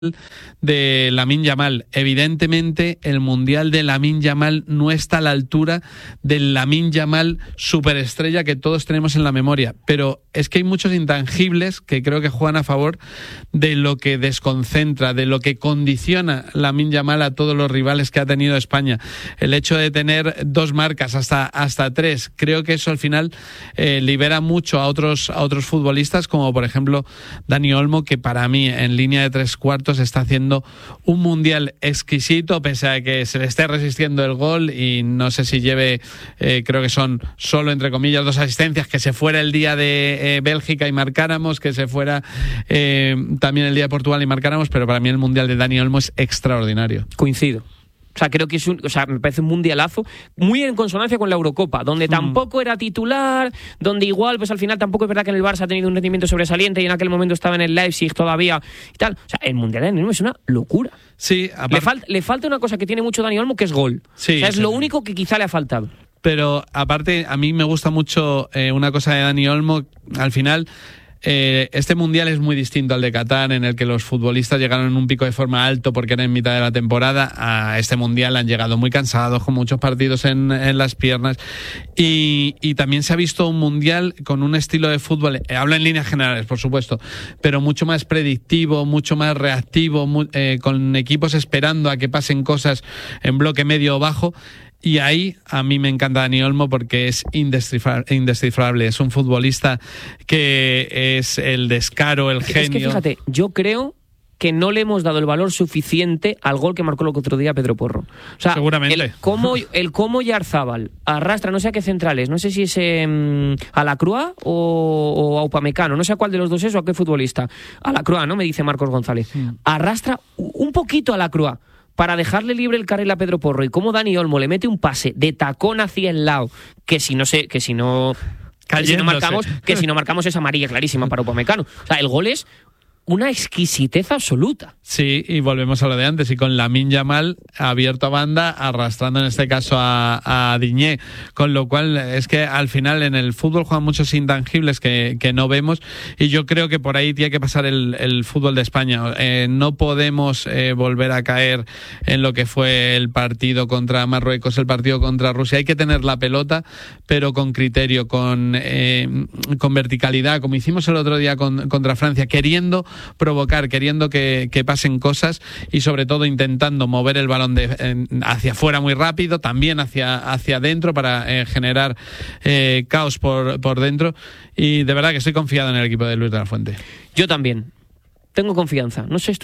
de Lamine Yamal. Evidentemente, el Mundial de Lamine Yamal no está a la altura del Lamine Yamal superestrella que todos tenemos en la memoria, pero es que hay muchos intangibles que creo que juegan a favor de lo que desconcentra, de lo que condiciona Lamine Yamal a todos los rivales que ha tenido España. El hecho de tener 2 marcas, hasta 3, creo que eso al final libera mucho a otros futbolistas, como por ejemplo Dani Olmo, que para mí en línea de 3 cuartos está haciendo un mundial exquisito, pese a que se le esté resistiendo el gol y no sé si lleve, creo que son solo entre comillas 2 asistencias, que se fuera el día de Bélgica y marcáramos, que se fuera también el día de Portugal y marcáramos, pero para mí el mundial de Dani Olmo es extraordinario. Coincido. O sea, creo que me parece un mundialazo muy en consonancia con la Eurocopa, donde tampoco era titular, donde igual, pues al final tampoco es verdad que en el Barça ha tenido un rendimiento sobresaliente y en aquel momento estaba en el Leipzig todavía y tal. O sea, el mundial de Dani Olmo es una locura. Sí, le falta una cosa que tiene mucho Dani Olmo, que es gol. Sí, o sea, es sí, lo único que quizá le ha faltado. Pero aparte, a mí me gusta mucho una cosa de Dani Olmo. Al final, este mundial es muy distinto al de Qatar, en el que los futbolistas llegaron en un pico de forma alto porque era en mitad de la temporada. A este mundial han llegado muy cansados, con muchos partidos en las piernas, y también se ha visto un mundial con un estilo de fútbol, hablo en líneas generales por supuesto, pero mucho más predictivo, mucho más reactivo, con equipos esperando a que pasen cosas en bloque medio o bajo. Y ahí a mí me encanta Dani Olmo porque es indescifrable. Es un futbolista que es el descaro, el genio. Es que fíjate, yo creo que no le hemos dado el valor suficiente al gol que marcó el otro día Pedro Porro. O sea, seguramente. El cómo Yarzábal arrastra, no sé a qué centrales, no sé si es a Lacroix o a Upamecano, no sé a cuál de los dos es o a qué futbolista. A Lacroix, ¿no? Me dice Marcos González. Arrastra un poquito a Lacroix para dejarle libre el carril a Pedro Porro, y cómo Dani Olmo le mete un pase de tacón hacia el lado, que si no marcamos es amarilla clarísima para Upamecano. O sea, el gol es una exquisitez absoluta. Sí, y volvemos a lo de antes, y con Lamine Yamal abierto a banda, arrastrando en este caso a Digne, con lo cual es que al final en el fútbol juegan muchos intangibles que no vemos, y yo creo que por ahí tiene que pasar el fútbol de España. No podemos volver a caer en lo que fue el partido contra Marruecos, el partido contra Rusia. Hay que tener la pelota, pero con criterio, con verticalidad, como hicimos el otro día contra Francia, queriendo provocar, queriendo que pasen cosas, y sobre todo intentando mover el balón hacia afuera muy rápido, también hacia adentro, para generar caos por dentro. Y de verdad que estoy confiado en el equipo de Luis de la Fuente. Yo también tengo confianza. No sé,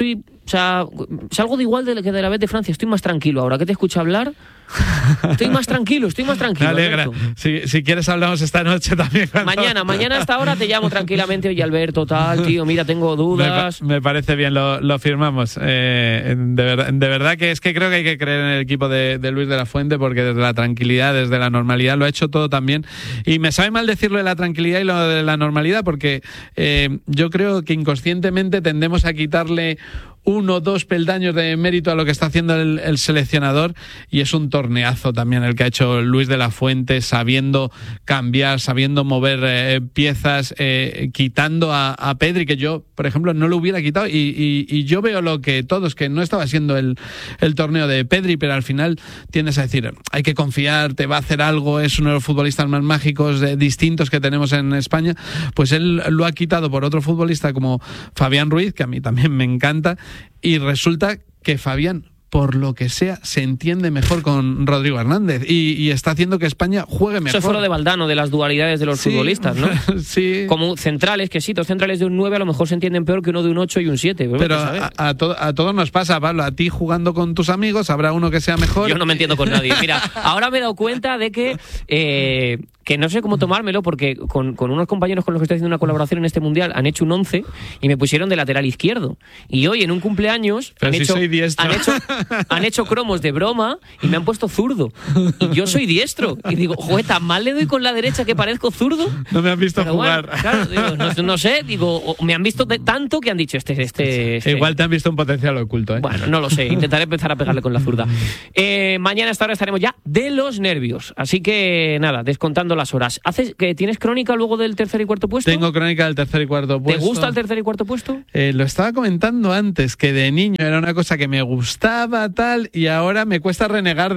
salgo de igual que de la vez de Francia. Estoy más tranquilo ahora que te escucho hablar. Estoy más tranquilo. Me alegra. Si quieres hablamos esta noche también. Mañana hasta ahora te llamo tranquilamente. Oye, Alberto, tío, mira, tengo dudas. Me parece bien, lo firmamos. De verdad que es que creo que hay que creer en el equipo de Luis de la Fuente, porque desde la tranquilidad, desde la normalidad, lo ha hecho todo también. Y me sabe mal decirlo de la tranquilidad y lo de la normalidad, porque yo creo que inconscientemente tendemos a quitarle 1 o 2 peldaños de mérito a lo que está haciendo el seleccionador, y es un torneazo también el que ha hecho Luis de la Fuente, sabiendo cambiar, sabiendo mover piezas, quitando a Pedri, que yo, por ejemplo, no lo hubiera quitado, y yo veo lo que todos, que no estaba siendo el torneo de Pedri, pero al final tiendes a decir, hay que confiar, te va a hacer algo, es uno de los futbolistas más mágicos, distintos que tenemos en España. Pues él lo ha quitado por otro futbolista como Fabián Ruiz, que a mí también me encanta, y resulta que Fabián, por lo que sea, se entiende mejor con Rodrigo Hernández y está haciendo que España juegue mejor. Eso fue lo de Valdano, de las dualidades de los futbolistas, ¿no? Sí. Como centrales, que sí, 2 centrales de un 9 a lo mejor se entienden peor que uno de un 8 y un 7. Pero a todos nos pasa, Pablo. A ti, jugando con tus amigos, habrá uno que sea mejor. Yo no me entiendo con nadie. Mira, ahora me he dado cuenta de que no sé cómo tomármelo, porque con unos compañeros con los que estoy haciendo una colaboración en este mundial han hecho un 11 y me pusieron de lateral izquierdo. Y hoy en un cumpleaños han hecho cromos de broma y me han puesto zurdo. Y yo soy diestro. Y digo, joder, tan mal le doy con la derecha que parezco zurdo. No me han visto jugar. Bueno, claro, digo, no sé, me han visto tanto que han dicho este. Igual te han visto un potencial oculto, ¿eh? Bueno, no lo sé, intentaré empezar a pegarle con la zurda. Mañana a esta hora estaremos ya de los nervios. Así que nada, descontando las horas. ¿Tienes crónica luego del tercer y cuarto puesto? Tengo crónica del tercer y cuarto puesto. ¿Te gusta el tercer y cuarto puesto? Lo estaba comentando antes, que de niño era una cosa que me gustaba tal, y ahora me cuesta renegar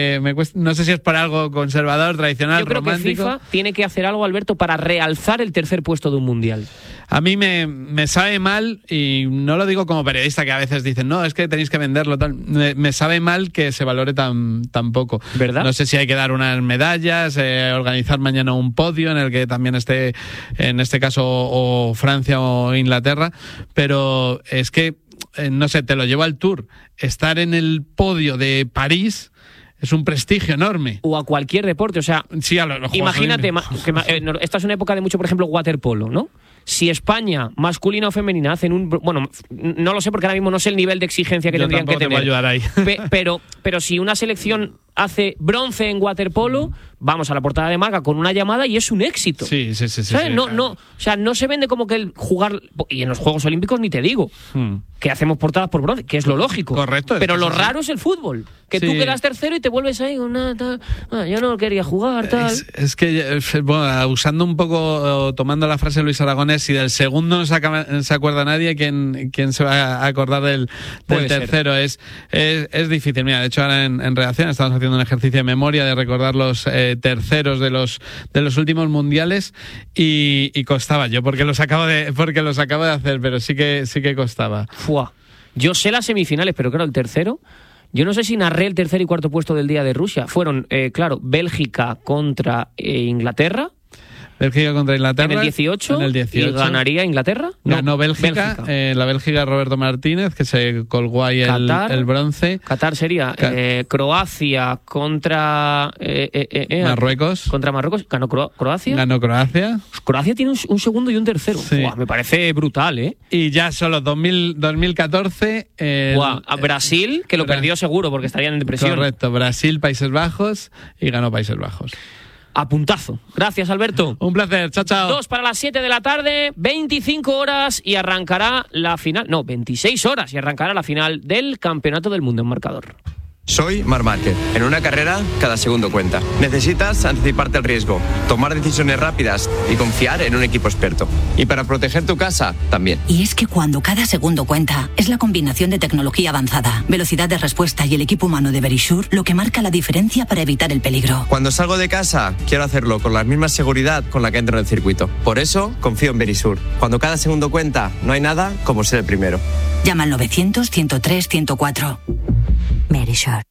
no sé si es por algo conservador, tradicional, romántico. Yo creo que FIFA tiene que hacer algo, Alberto, para realzar el tercer puesto de un mundial. A mí me sabe mal, y no lo digo como periodista, que a veces dicen, no, es que tenéis que venderlo, tal. Me sabe mal que se valore tan poco. ¿Verdad? No sé si hay que dar unas medallas, organizar mañana un podio en el que también esté, en este caso, o Francia o Inglaterra, pero es que, no sé, te lo llevo al Tour. Estar en el podio de París es un prestigio enorme. O a cualquier deporte, o sea, sí, a los imagínate, esta es una época de mucho, por ejemplo, waterpolo, ¿no? Si España, masculina o femenina, hacen bueno, no lo sé porque ahora mismo no sé el nivel de exigencia que tendrían que tener. Yo tampoco te voy a ayudar ahí. Pero si una selección hace bronce en waterpolo, vamos a la portada de Marca con una llamada y es un éxito. Sí. ¿Sabes? Sí, o sea, no se vende como que el jugar, y en los Juegos Olímpicos ni te digo, que hacemos portadas por bronce, que es lo lógico. Correcto. Pero lo raro es el fútbol, que tú quedas tercero y te vuelves ahí con yo no quería jugar, tal. Es que, bueno, usando un poco, tomando la frase de Luis Aragonés, si del segundo no se acuerda nadie, ¿quién se va a acordar del tercero? Es difícil. Mira, de hecho ahora en redacción estamos haciendo un ejercicio de memoria de recordar los terceros de los últimos mundiales, y costaba. Yo porque los acabo de hacer, pero sí que costaba. Yo sé las semifinales, pero claro, el tercero, yo no sé si narré el tercer y cuarto puesto del día de Rusia. Fueron, Bélgica contra Inglaterra. Bélgica contra Inglaterra. En el 18. ¿Y ganaría Inglaterra? Ganó Bélgica. La Bélgica Roberto Martínez, que se colgó ahí el bronce. Qatar sería Croacia contra Marruecos. Contra Marruecos. ¿Ganó Croacia? Ganó Croacia. Croacia tiene un segundo y un tercero. Sí. Me parece brutal, ¿eh? Y ya solo 2014... a Brasil, que lo perdió seguro porque estarían en depresión. Correcto. Brasil, Países Bajos, y ganó Países Bajos. A puntazo. Gracias, Alberto. Un placer. Chao, chao. 2 para las 7 de la tarde, 25 horas y arrancará la final. No, 26 horas y arrancará la final del Campeonato del Mundo en marcador. Soy Marc Márquez. En una carrera, cada segundo cuenta. Necesitas anticiparte al riesgo, tomar decisiones rápidas y confiar en un equipo experto. Y para proteger tu casa, también. Y es que cuando cada segundo cuenta, es la combinación de tecnología avanzada, velocidad de respuesta y el equipo humano de Verisure lo que marca la diferencia para evitar el peligro. Cuando salgo de casa, quiero hacerlo con la misma seguridad con la que entro en el circuito. Por eso, confío en Verisure. Cuando cada segundo cuenta, no hay nada como ser el primero. Llama al 900-103-104. Verisure.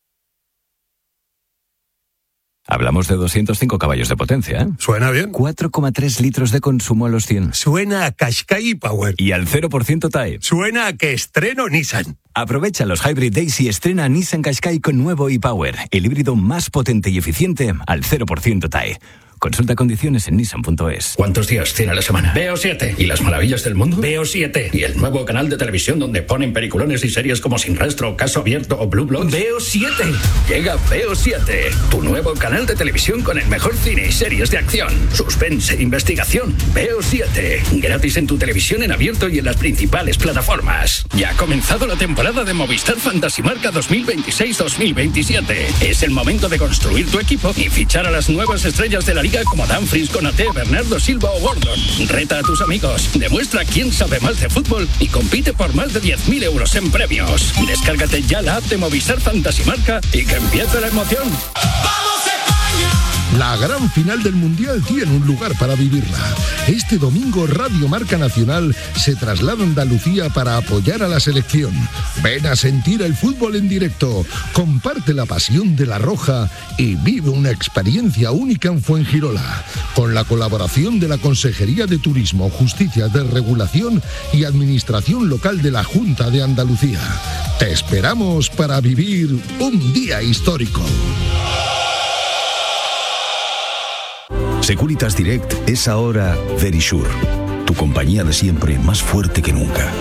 Hablamos de 205 caballos de potencia, ¿eh? Suena bien. 4,3 litros de consumo a los 100. Suena a Qashqai Power. Y al 0% TAE. Suena a que estreno Nissan. Aprovecha los Hybrid Days y estrena Nissan Qashqai con nuevo e-Power, el híbrido más potente y eficiente al 0% TAE. Consulta condiciones en Nissan.es. ¿Cuántos días tiene la semana? Veo 7. ¿Y las maravillas del mundo? Veo 7. ¿Y el nuevo canal de televisión donde ponen peliculones y series como Sin Rastro, Caso Abierto o Blue Bloods? Veo 7. Llega Veo 7, tu nuevo canal de televisión con el mejor cine y series de acción, suspense e investigación. Veo 7. Gratis en tu televisión en abierto y en las principales plataformas. Ya ha comenzado la temporada de Movistar Fantasy Marca 2026-2027. Es el momento de construir tu equipo y fichar a las nuevas estrellas de la liga como Dumfries, Konaté, Bernardo Silva o Gordon. Reta a tus amigos, demuestra quién sabe más de fútbol y compite por más de 10.000 euros en premios. Descárgate ya la app de Movistar Fantasy Marca y que empiece la emoción. ¡Vamos España! La gran final del Mundial tiene un lugar para vivirla. Este domingo Radio Marca Nacional se traslada a Andalucía para apoyar a la selección. Ven a sentir el fútbol en directo, comparte la pasión de la Roja y vive una experiencia única en Fuengirola, con la colaboración de la Consejería de Turismo, Justicia de Regulación y Administración Local de la Junta de Andalucía. Te esperamos para vivir un día histórico. Securitas Direct es ahora Verisure, tu compañía de siempre más fuerte que nunca.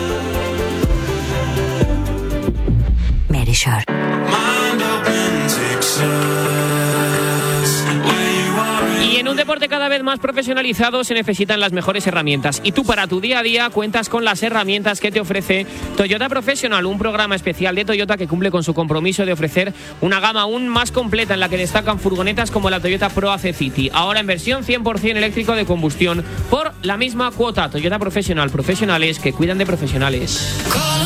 Verisure. Y en un deporte cada vez más profesionalizado se necesitan las mejores herramientas y tú para tu día a día cuentas con las herramientas que te ofrece Toyota Professional, un programa especial de Toyota que cumple con su compromiso de ofrecer una gama aún más completa en la que destacan furgonetas como la Toyota Pro AC City, ahora en versión 100% eléctrico de combustión por la misma cuota. Toyota Professional, profesionales que cuidan de profesionales.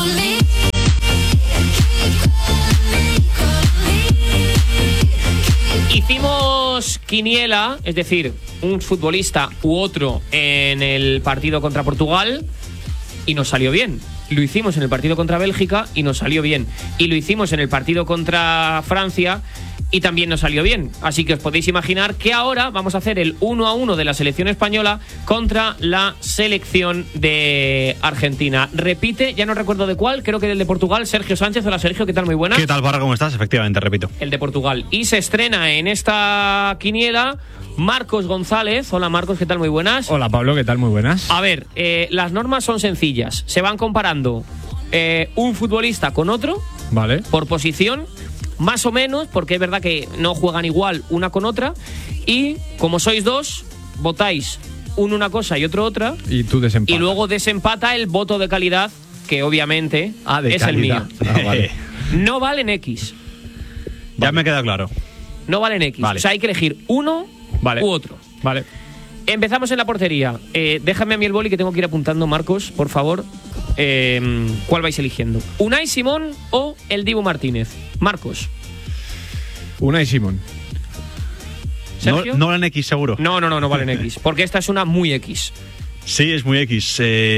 Hicimos quiniela, es decir, un futbolista u otro en el partido contra Portugal y nos salió bien. Lo hicimos en el partido contra Bélgica y nos salió bien. Y lo hicimos en el partido contra Francia y también nos salió bien. Así que os podéis imaginar que ahora vamos a hacer el 1-1 de la selección española contra la selección de Argentina. Repite, ya no recuerdo de cuál, creo que del de Portugal, Sergio Sánchez. Hola Sergio, ¿qué tal? Muy buenas. ¿Qué tal, Parra? ¿Cómo estás? Efectivamente, repito. El de Portugal. Y se estrena en esta quiniela Marcos González. Hola Marcos, ¿qué tal? Muy buenas. Hola Pablo, ¿qué tal? Muy buenas. A ver, las normas son sencillas. Se van comparando un futbolista con otro, vale, por posición, más o menos, porque es verdad que no juegan igual una con otra. Y como sois dos, votáis uno una cosa y otro otra. Y tú desempatas. Y luego desempata el voto de calidad, que obviamente es calidad. el mío. Vale. No valen X. Ya me queda claro. No valen X. Vale. O sea, hay que elegir uno u otro. Vale. Empezamos en la portería. Déjame a mí el boli que tengo que ir apuntando, Marcos, por favor. ¿Cuál vais eligiendo? ¿Unai Simón o el Dibu Martínez? Marcos. Unai Simón. ¿Sergio? No valen X, seguro. No valen X. Porque esta es una muy X. Sí, es muy X.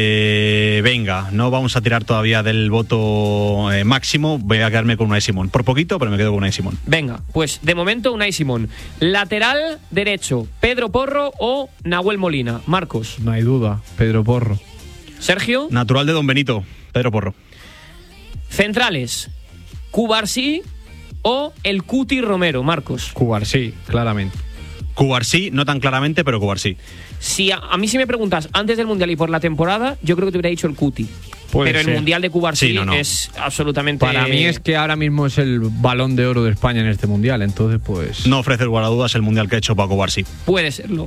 Venga, no vamos a tirar todavía del voto máximo. Voy a quedarme con Unai Simón. Por poquito, pero me quedo con Unai Simón. Venga, pues de momento Unai Simón. Lateral derecho, Pedro Porro o Nahuel Molina. Marcos. No hay duda, Pedro Porro. Sergio. Natural de Don Benito, Pedro Porro. Centrales, Cubarsí o el Cuti Romero. Marcos. Cubarsí, claramente. Cubarsí, no tan claramente, pero Cubarsí. Si a mí si me preguntas antes del Mundial y por la temporada, yo creo que te hubiera dicho el Cuti. Pero el Mundial de Cubarsí es absolutamente... Para mí es que ahora mismo es el Balón de Oro de España en este Mundial, entonces pues... No ofrece lugar a dudas el Mundial que ha hecho para Cubarsí. Puede serlo.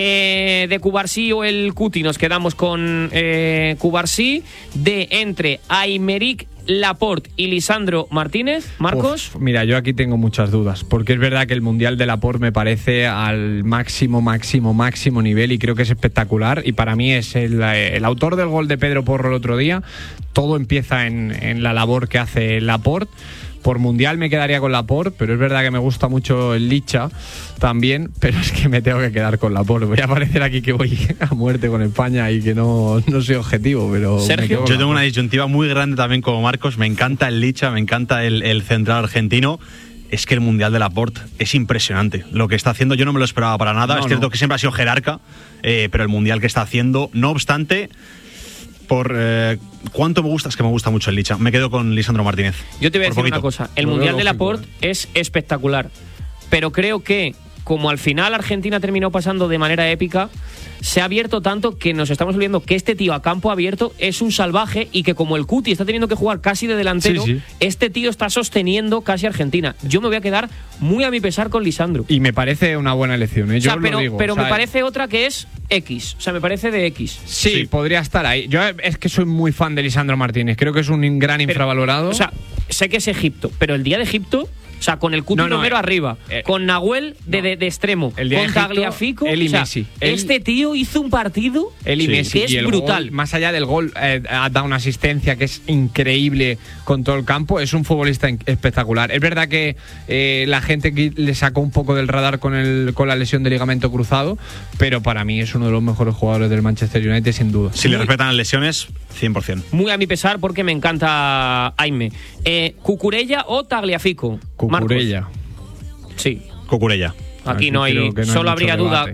De Cubarsí o el Cuti nos quedamos con Cubarsí. De entre Aymeric Laporte y Lisandro Martínez. Marcos. Mira, yo aquí tengo muchas dudas, porque es verdad que el Mundial de Laporte me parece al máximo nivel y creo que es espectacular, y para mí es el autor del gol de Pedro Porro el otro día. Todo empieza en la labor que hace Laporte. Por Mundial me quedaría con Laporte, pero es verdad que me gusta mucho el Licha también, pero es que me tengo que quedar con Laporte. Voy a parecer aquí que voy a muerte con España y que no soy objetivo, pero... Sergio. Yo tengo una disyuntiva muy grande también como Marcos. Me encanta el Licha, me encanta el central argentino. Es que el Mundial de Laporte es impresionante. Lo que está haciendo yo no me lo esperaba para nada. Es cierto que siempre ha sido jerarca, pero el Mundial que está haciendo, no obstante... Por cuánto me gusta, es que me gusta mucho el Licha. Me quedo con Lisandro Martínez. Yo te voy a decir una cosa. El Mundial de Laporte es espectacular. Pero creo que, como al final Argentina terminó pasando de manera épica, se ha abierto tanto que nos estamos olvidando que este tío a campo abierto es un salvaje y que como el Cuti está teniendo que jugar casi de delantero, este tío está sosteniendo casi a Argentina. Yo me voy a quedar muy a mi pesar con Lisandro. Y me parece una buena elección, ¿eh? Yo lo digo. Pero me parece otra que es X. O sea, me parece de X. Sí, podría estar ahí. Yo es que soy muy fan de Lisandro Martínez. Creo que es un gran infravalorado. O sea, sé que es Egipto, pero el día de Egipto... O sea, con el Cuti Romero arriba, con Nahuel de extremo, con Tagliafico, él y Messi. Este tío hizo un partido él y Messi, que es y el brutal. Gol, más allá del gol, ha dado una asistencia que es increíble con todo el campo. Es un futbolista espectacular. Es verdad que la gente le sacó un poco del radar con la lesión de ligamento cruzado, pero para mí es uno de los mejores jugadores del Manchester United, sin duda. Si le respetan las lesiones, 100%. Muy a mi pesar, porque me encanta Aime. ¿Cucurella o Tagliafico? Cucurella. Sí. Cucurella. Aquí no hay. Solo habría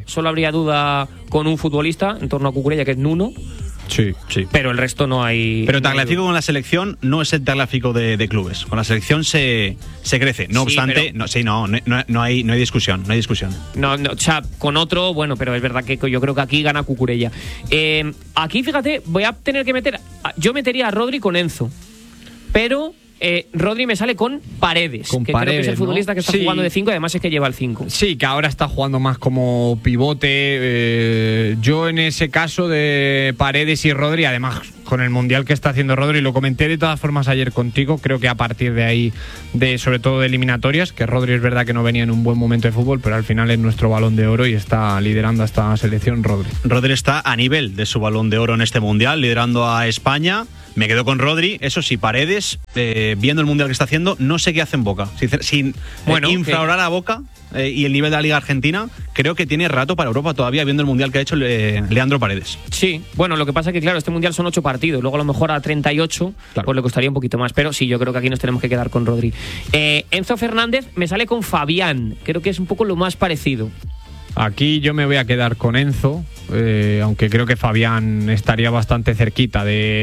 duda con un futbolista en torno a Cucurella, que es Nuno. Sí. Pero el resto no hay. Pero Tagliafico con la selección no es el Tagliafico de clubes. Con la selección se crece. No obstante, no hay discusión. No hay discusión. No, o sea, con otro, bueno, pero es verdad que yo creo que aquí gana Cucurella. Aquí, fíjate, voy a tener que meter. Yo metería a Rodri con Enzo. Pero Rodri me sale con Paredes, Con que Paredes, creo que es el futbolista ¿no? que está Sí. jugando de 5 y además es que lleva el 5. Sí, que ahora está jugando más como pivote. Yo en ese caso de Paredes y Rodri, además con el mundial que está haciendo Rodri, lo comenté de todas formas ayer contigo, creo que a partir de ahí, sobre todo de eliminatorias, que Rodri es verdad que no venía en un buen momento de fútbol, pero al final es nuestro Balón de Oro y está liderando a esta selección Rodri. Rodri está a nivel de su Balón de Oro en este mundial, liderando a España. Me quedo con Rodri. Eso sí, Paredes, viendo el mundial que está haciendo, no sé qué hace en Boca. Sin infravalorar a Boca y el nivel de la Liga Argentina, creo que tiene rato para Europa todavía, viendo el mundial que ha hecho Leandro Paredes. Sí, bueno, lo que pasa es que, claro, este mundial son 8 partidos. Luego a lo mejor a 38, pues le costaría un poquito más. Pero sí, yo creo que aquí nos tenemos que quedar con Rodri. Enzo Fernández me sale con Fabián. Creo que es un poco lo más parecido. Aquí yo me voy a quedar con Enzo, aunque creo que Fabián estaría bastante cerquita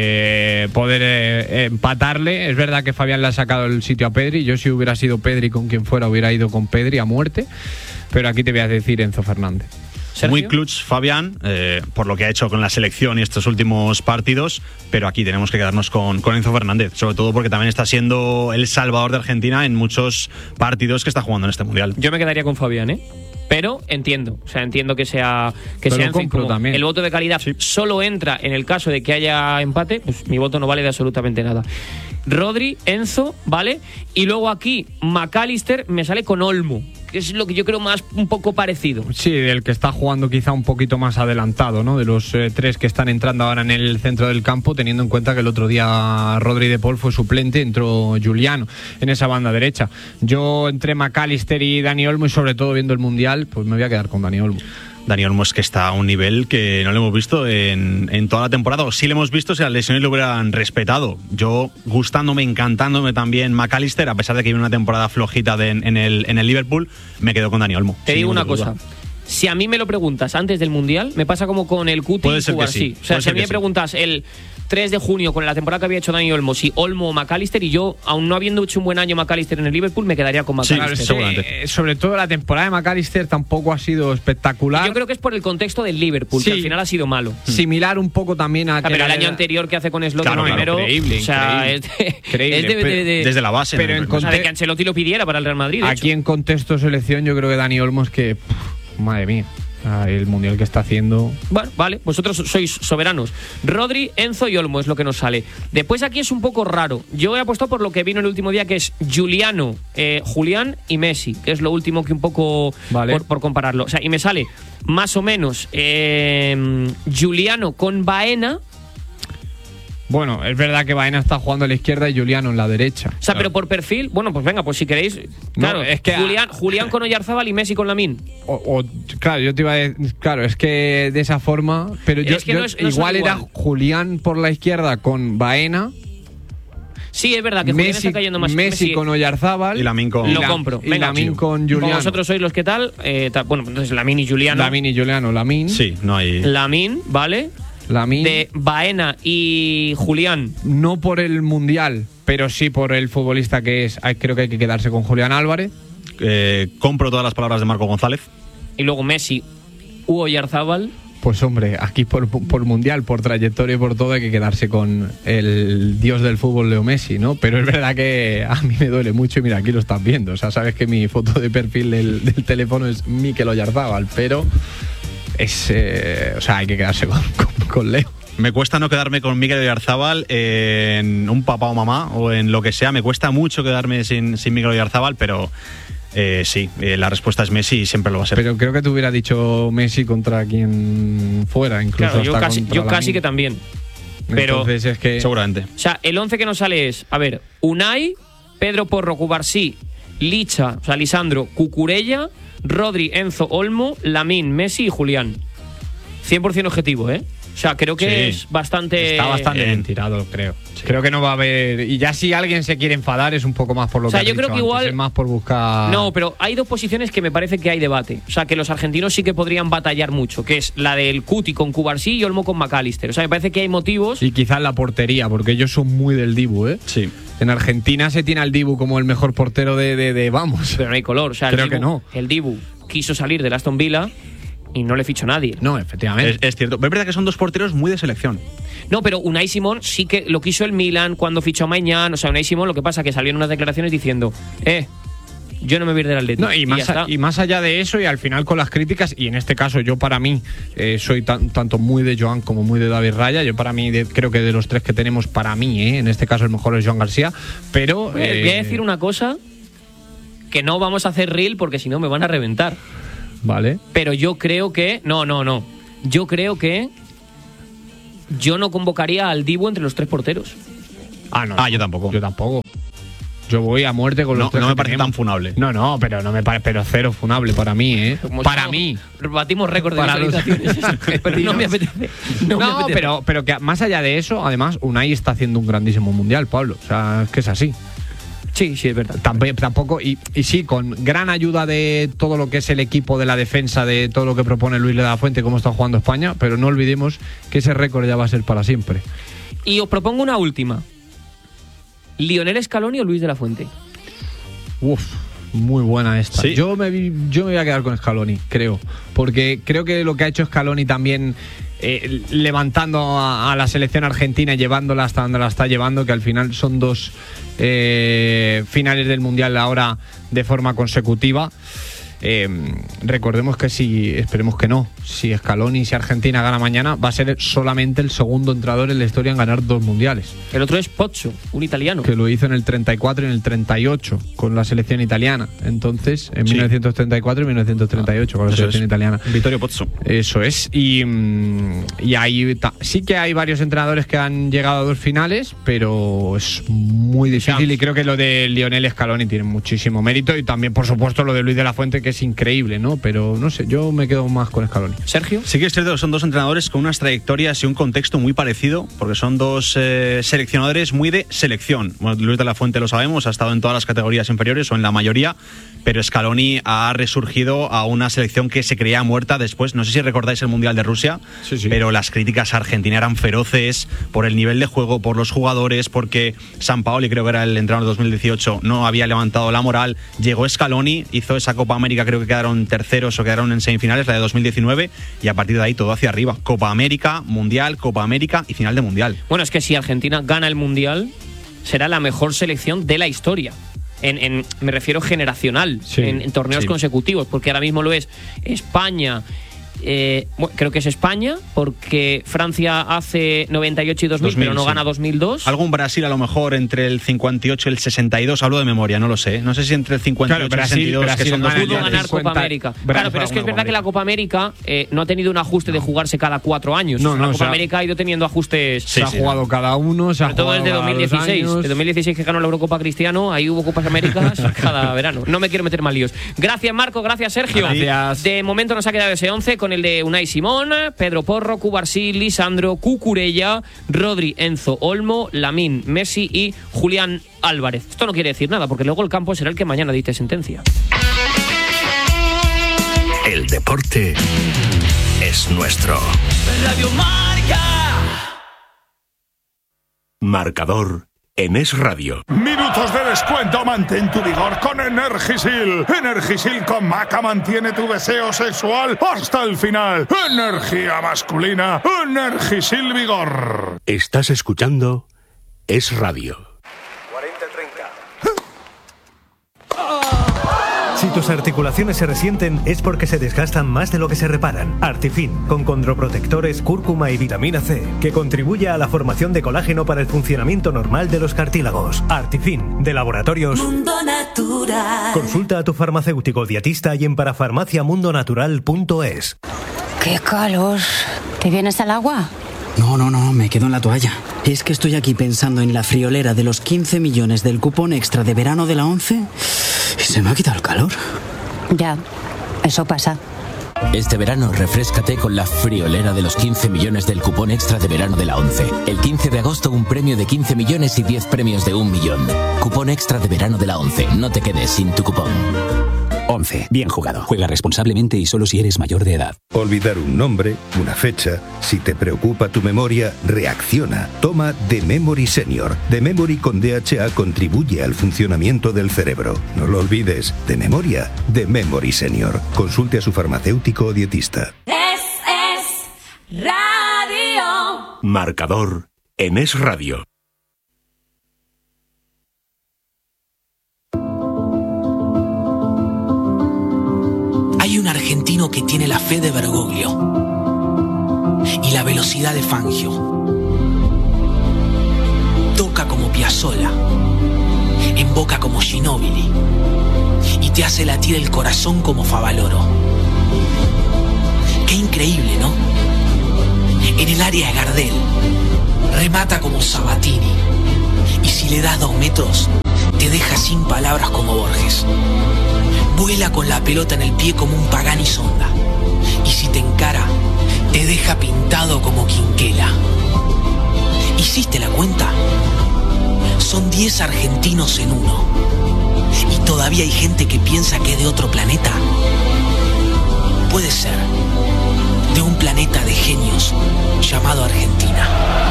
de poder empatarle. Es verdad que Fabián le ha sacado el sitio a Pedri. Yo, si hubiera sido Pedri con quien fuera, hubiera ido con Pedri a muerte. Pero aquí te voy a decir Enzo Fernández. ¿Sergio? Muy clutch Fabián, por lo que ha hecho con la selección y estos últimos partidos, pero aquí tenemos que quedarnos con Enzo Fernández, sobre todo porque también está siendo el salvador de Argentina en muchos partidos que está jugando en este mundial. Yo me quedaría con Fabián, pero entiendo que sea en fin, como también. El voto de calidad solo entra en el caso de que haya empate, pues mi voto no vale de absolutamente nada. Rodri, Enzo, ¿vale? Y luego aquí McAllister me sale con Olmo, que es lo que yo creo más un poco parecido. Sí, el que está jugando quizá un poquito más adelantado, ¿no? De los tres que están entrando ahora en el centro del campo, teniendo en cuenta que el otro día Rodri de Paul fue suplente, entró Giuliano en esa banda derecha. Yo entre McAllister y Dani Olmo, y sobre todo viendo el Mundial, pues me voy a quedar con Dani Olmo. Dani Olmo es que está a un nivel que no lo hemos visto en toda la temporada, o sí lo hemos visto si las lesiones lo hubieran respetado. Yo, gustándome, encantándome también McAllister, a pesar de que hay una temporada flojita en el Liverpool, me quedo con Dani Olmo. Te digo una cosa. Si a mí me lo preguntas antes del Mundial, me pasa como con el Cuti y Cubarsí. O sea, si a mí me preguntas el 3 de junio, con la temporada que había hecho Dani Olmo, si Olmo o McAllister, y yo, aún no habiendo hecho un buen año McAllister en el Liverpool, me quedaría con McAllister. Sí, seguramente. Sobre todo la temporada de McAllister tampoco ha sido espectacular. Y yo creo que es por el contexto del Liverpool, que al final ha sido malo. Similar un poco también a... Pero el año anterior que hace con Slot primero... Increíble, o sea, increíble. Desde la base. Pero en de que Ancelotti lo pidiera para el Real Madrid. Aquí en contexto selección, yo creo que Dani Olmo es que... madre mía. El mundial que está haciendo. Bueno, vale, vosotros sois soberanos. Rodri, Enzo y Olmo es lo que nos sale. Después aquí es un poco raro. Yo he apostado por lo que vino el último día, que es Giuliano, Julián y Messi, que es lo último que un poco vale. por compararlo. O sea, y me sale más o menos Giuliano con Baena. Bueno, es verdad que Baena está jugando a la izquierda y Giuliano en la derecha. O sea, pero por perfil, bueno, pues venga, pues si queréis. Claro, no, es que Julián con Oyarzábal y Messi con Lamine. Claro, yo te iba a decir, claro, es que de esa forma, pero yo igual era Julián por la izquierda con Baena. Sí, es verdad que Julián está cayendo más. Messi con Oyarzábal y Lamine con... Lo compro. Y Lamine con Giuliano. Como vosotros sois los que tal, bueno, entonces Lamine y Giuliano. Lamine. Sí, no hay... Lamine, ¿vale? De Baena y Julián. No por el Mundial, pero sí por el futbolista que es. Creo que hay que quedarse con Julián Álvarez. Compro todas las palabras de Marco González. Y luego Messi u Oyarzábal. Pues hombre, aquí por Mundial, por trayectoria y por todo, hay que quedarse con el dios del fútbol, Leo Messi, ¿no? Pero es verdad que a mí me duele mucho y mira, aquí lo estás viendo. O sea, sabes que mi foto de perfil del teléfono es Mikel Oyarzábal, pero... o sea, hay que quedarse con Leo. Me cuesta no quedarme con Mikel Oyarzábal en un papá o mamá o en lo que sea. Me cuesta mucho quedarme sin Mikel Oyarzábal, pero sí, la respuesta es Messi y siempre lo va a ser. Pero creo que te hubiera dicho Messi contra quien fuera, incluso. Claro, hasta yo casi que también. Pero entonces es que... seguramente. O sea, el 11 que nos sale es, a ver, Unai, Pedro Porro, Cubarsí, Licha, o sea, Lisandro, Cucurella, Rodri, Enzo, Olmo, Lamine, Messi y Julián. 100% objetivo, ¿eh? O sea, creo que es bastante... Está bastante bien tirado, creo. Sí. Creo que no va a haber... Y ya si alguien se quiere enfadar es un poco más por lo que has yo creo dicho que igual... antes, es más por buscar... No, pero hay dos posiciones que me parece que hay debate. O sea, que los argentinos sí que podrían batallar mucho, que es la del Cuti con Cubarsí y Olmo con McAllister. O sea, me parece que hay motivos... Y quizás la portería, porque ellos son muy del Dibu, ¿eh? Sí. En Argentina se tiene al Dibu como el mejor portero de vamos. Pero no hay color. O sea, creo que no. El Dibu quiso salir del Aston Villa y no le fichó nadie. No, efectivamente. Es cierto. Pero es verdad que son dos porteros muy de selección. No, pero Unai Simón sí que lo quiso el Milan cuando fichó a Maignan. O sea, Unai Simón, lo que pasa es que salió en unas declaraciones diciendo yo no me voy a ir del Atlético. No, y más allá de eso, y al final con las críticas, y en este caso yo para mí soy tanto muy de Joan como muy de David Raya. Yo para mí creo que de los tres que tenemos, para mí, en este caso el mejor es Joan García. Pero voy a decir una cosa que no vamos a hacer reel porque si no me van a reventar. Vale. Pero yo creo que no. Yo creo que yo no convocaría al Dibu entre los tres porteros. Yo tampoco. Yo voy a muerte con los tres. No me parece tan funable. No, pero no me parece, pero cero funable para mí, para mí. Batimos récord de visualizaciones. Pero no me apetece. No, pero que más allá de eso, además, Unai está haciendo un grandísimo mundial, Pablo. O sea, es que es así. Sí, es verdad. Tampoco, y sí, con gran ayuda de todo lo que es el equipo de la defensa, de todo lo que propone Luis de la Fuente, cómo está jugando España, pero no olvidemos que ese récord ya va a ser para siempre. Y os propongo una última. ¿Lionel Scaloni o Luis de la Fuente? Muy buena esta. ¿Sí? Yo me voy a quedar con Scaloni, creo. Porque creo que lo que ha hecho Scaloni también, levantando a la selección argentina y llevándola hasta donde la está llevando, que al final son dos finales del Mundial ahora de forma consecutiva. Recordemos que esperemos que no, si Scaloni, si Argentina gana mañana, va a ser solamente el segundo entrenador en la historia en ganar 2 mundiales. El otro es Pozzo, un italiano, que lo hizo en el 34 y en el 38 con la selección italiana. Entonces, en 1934 y 1938 con la selección italiana. Vittorio Pozzo. Eso es. Y ahí sí que hay varios entrenadores que han llegado a 2 finales, pero es muy difícil, y creo que lo de Lionel Scaloni tiene muchísimo mérito, y también, por supuesto, lo de Luis de la Fuente, que es increíble, ¿no? Pero no sé, yo me quedo más con Scaloni. ¿Sergio? Sí que es cierto que son dos entrenadores con unas trayectorias y un contexto muy parecido, porque son dos seleccionadores muy de selección. Bueno, Luis de la Fuente lo sabemos, ha estado en todas las categorías inferiores o en la mayoría, pero Scaloni ha resurgido a una selección que se creía muerta después. No sé si recordáis el Mundial de Rusia, sí. Pero las críticas a Argentina eran feroces por el nivel de juego, por los jugadores, porque Sampaoli, creo que era el entrenador de 2018, no había levantado la moral. Llegó Scaloni, hizo esa Copa América, creo que quedaron terceros o quedaron en semifinales, la de 2019, y a partir de ahí todo hacia arriba. Copa América, Mundial, Copa América y final de Mundial. Bueno, es que si Argentina gana el Mundial, será la mejor selección de la historia. Me refiero generacional, en torneos consecutivos, porque ahora mismo lo es España. Creo que es España, porque Francia hace 98 y 2000, pero no gana 2002. Algún Brasil a lo mejor entre el 58 y el 62, hablo de memoria, no lo sé. No sé si entre el 58 y el 62, Brasil que son dos pudo ganar Copa América. Claro, pero es que es verdad que la Copa América no ha tenido un ajuste de jugarse cada 4 años. La Copa América ha ido teniendo ajustes. Se ha jugado cada uno, se ha jugado todo desde 2016. De 2016 que ganó la Eurocopa Cristiano, ahí hubo Copas Américas cada verano. No me quiero meter más líos. Gracias, Marco, gracias, Sergio. Gracias. De momento nos ha quedado ese 11 con el de Unai Simón, Pedro Porro, Cubarsí, Lisandro, Cucurella, Rodri, Enzo, Olmo, Lamine, Messi y Julián Álvarez. Esto no quiere decir nada, porque luego el campo será el que mañana dicte sentencia. El deporte es nuestro. Radio Marca. Marcador en Es Radio. Minutos de descuento, mantén tu vigor con Energisil. Energisil con Maca mantiene tu deseo sexual hasta el final. Energía masculina, Energisil Vigor. Estás escuchando Es Radio. Si tus articulaciones se resienten es porque se desgastan más de lo que se reparan. Artifin, con condroprotectores, cúrcuma y vitamina C, que contribuye a la formación de colágeno para el funcionamiento normal de los cartílagos. Artifin, de Laboratorios Mundo Natural. Consulta a tu farmacéutico dietista y en parafarmaciamundonatural.es. ¡Qué calor! ¿Te vienes al agua? No, me quedo en la toalla. Es que estoy aquí pensando en la friolera de los 15 millones del cupón extra de verano de la ONCE y se me ha quitado el calor. Ya, eso pasa. Este verano refréscate con la friolera de los 15 millones del cupón extra de verano de la ONCE. El 15 de agosto un premio de 15 millones y 10 premios de 1 millón. Cupón extra de verano de la ONCE. No te quedes sin tu cupón. 11. Bien jugado. Juega responsablemente y solo si eres mayor de edad. Olvidar un nombre, una fecha. Si te preocupa tu memoria, reacciona. Toma The Memory Senior. The Memory con DHA contribuye al funcionamiento del cerebro. No lo olvides. De memoria, The Memory Senior. Consulte a su farmacéutico o dietista. Es Radio. Marcador en Es Radio. Hay un argentino que tiene la fe de Bergoglio y la velocidad de Fangio. Toca como Piazzolla, emboca como Ginóbili y te hace latir el corazón como Favaloro. Qué increíble, ¿no? En el área de Gardel, remata como Sabatini y si le das 2 metros, te deja sin palabras como Borges. Vuela con la pelota en el pie como un Pagani Sonda. Y si te encara, te deja pintado como Quinquela. ¿Hiciste la cuenta? Son 10 argentinos en uno. ¿Y todavía hay gente que piensa que es de otro planeta? Puede ser. De un planeta de genios llamado Argentina.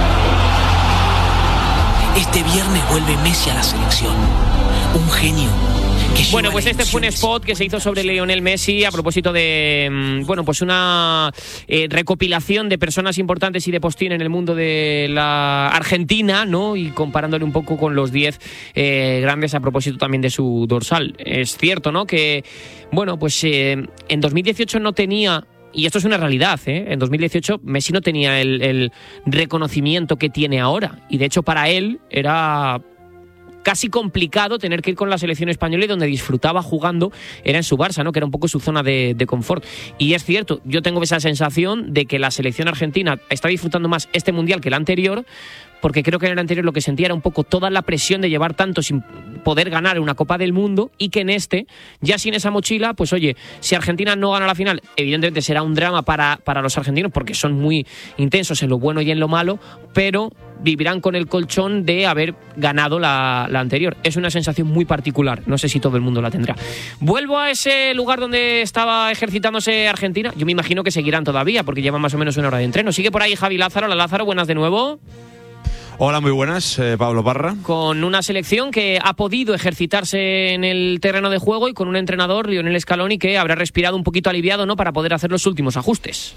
Este viernes vuelve Messi a la selección. Un genio. Bueno, pues este fue un spot que se hizo sobre Lionel Messi a propósito de, bueno, pues una recopilación de personas importantes y de postín en el mundo de la Argentina, ¿no? Y comparándole un poco con los 10 grandes a propósito también de su dorsal. Es cierto, ¿no? Que, bueno, pues en 2018 no tenía... Y esto es una realidad, ¿eh? En 2018 Messi no tenía el reconocimiento que tiene ahora. Y de hecho para él era casi complicado tener que ir con la selección española y donde disfrutaba jugando era en su Barça, ¿no? Que era un poco su zona de confort. Y es cierto, yo tengo esa sensación de que la selección argentina está disfrutando más este Mundial que el anterior, porque creo que en el anterior lo que sentía era un poco toda la presión de llevar tanto sin poder ganar una Copa del Mundo, y que en este, ya sin esa mochila, pues oye, si Argentina no gana la final, evidentemente será un drama para los argentinos, porque son muy intensos en lo bueno y en lo malo, pero vivirán con el colchón de haber ganado la anterior. Es una sensación muy particular, no sé si todo el mundo la tendrá. Vuelvo a ese lugar donde estaba ejercitándose Argentina, yo me imagino que seguirán todavía, porque llevan más o menos 1 hora de entreno. Sigue por ahí Javi Lázaro. Hola Lázaro, buenas de nuevo. Hola, muy buenas, Pablo Parra. Con una selección que ha podido ejercitarse en el terreno de juego y con un entrenador, Lionel Scaloni, que habrá respirado un poquito aliviado, ¿no?, para poder hacer los últimos ajustes.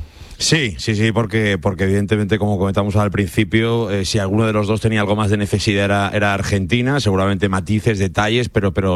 Sí, porque evidentemente, como comentamos al principio, si alguno de los dos tenía algo más de necesidad era Argentina, seguramente matices, detalles, pero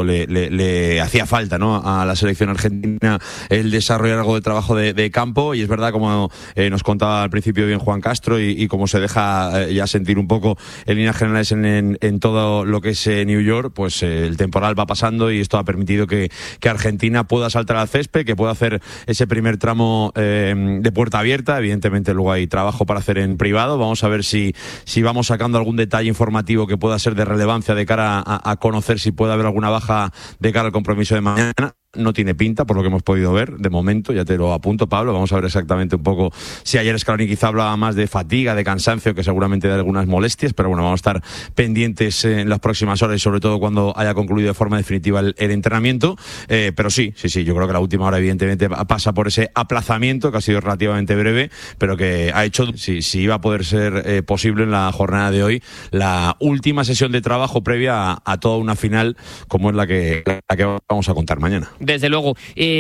le hacía falta, ¿no?, a la selección argentina el desarrollar algo de trabajo de campo, y es verdad, como nos contaba al principio bien Juan Castro, y como se deja ya sentir un poco en líneas generales en todo lo que es New York, pues el temporal va pasando y esto ha permitido que Argentina pueda saltar al césped, que pueda hacer ese primer tramo de puerta abierta. Evidentemente luego hay trabajo para hacer en privado. Vamos a ver si vamos sacando algún detalle informativo que pueda ser de relevancia de cara a conocer si puede haber alguna baja de cara al compromiso de mañana. No tiene pinta, por lo que hemos podido ver, de momento, ya te lo apunto, Pablo. Vamos a ver exactamente un poco si ayer Scaloni quizá hablaba más de fatiga, de cansancio, que seguramente de algunas molestias, pero bueno, vamos a estar pendientes en las próximas horas y sobre todo cuando haya concluido de forma definitiva el entrenamiento. Pero sí, yo creo que la última hora evidentemente pasa por ese aplazamiento que ha sido relativamente breve, pero que ha hecho, si iba a poder ser posible en la jornada de hoy, la última sesión de trabajo previa a toda una final como es la que vamos a contar mañana. Desde luego.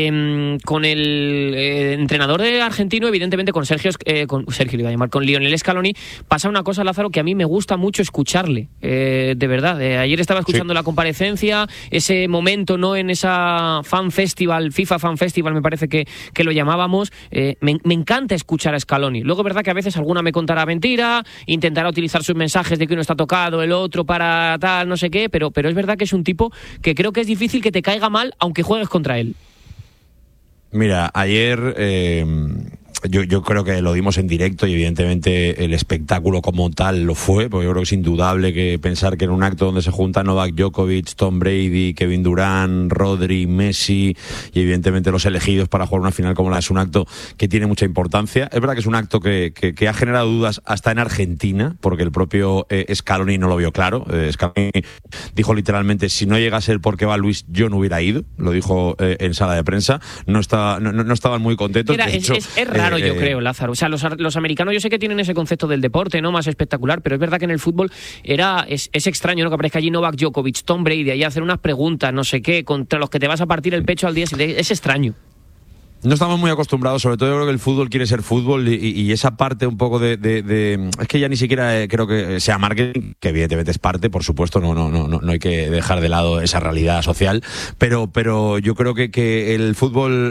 Con el entrenador argentino, evidentemente con Sergio le iba a llamar, con Lionel Scaloni, pasa una cosa, Lázaro, que a mí me gusta mucho escucharle, de verdad. Ayer estaba escuchando la comparecencia, ese momento, ¿no?, en esa fan festival, FIFA Fan Festival me parece que lo llamábamos. Me encanta escuchar a Scaloni. Luego es verdad que a veces alguna me contará mentira, intentará utilizar sus mensajes de que uno está tocado, el otro para tal, no sé qué, pero es verdad que es un tipo que creo que es difícil que te caiga mal aunque juegues contra él. Mira, ayer yo creo que lo dimos en directo y evidentemente el espectáculo como tal lo fue, porque yo creo que es indudable que pensar que en un acto donde se juntan Novak Djokovic, Tom Brady, Kevin Durant, Rodri, Messi y evidentemente los elegidos para jugar una final como la es un acto que tiene mucha importancia. Es verdad que es un acto que ha generado dudas hasta en Argentina, porque el propio Scaloni no lo vio claro. Scaloni dijo literalmente, si no llega a ser porque va Luis, yo no hubiera ido. Lo dijo en sala de prensa. No estaban muy contentos. Es raro, yo creo, Lázaro. O sea, los americanos yo sé que tienen ese concepto del deporte, ¿no? Más espectacular, pero es verdad que en el fútbol es extraño, ¿no? Que aparezca allí Novak Djokovic, Tom Brady, ahí hacer unas preguntas, no sé qué, contra los que te vas a partir el pecho al día siguiente. Es extraño. No estamos muy acostumbrados, sobre todo yo creo que el fútbol quiere ser fútbol y esa parte un poco de es que ya ni siquiera creo que sea marketing, que evidentemente es parte, por supuesto, no hay que dejar de lado esa realidad social, pero yo creo que el fútbol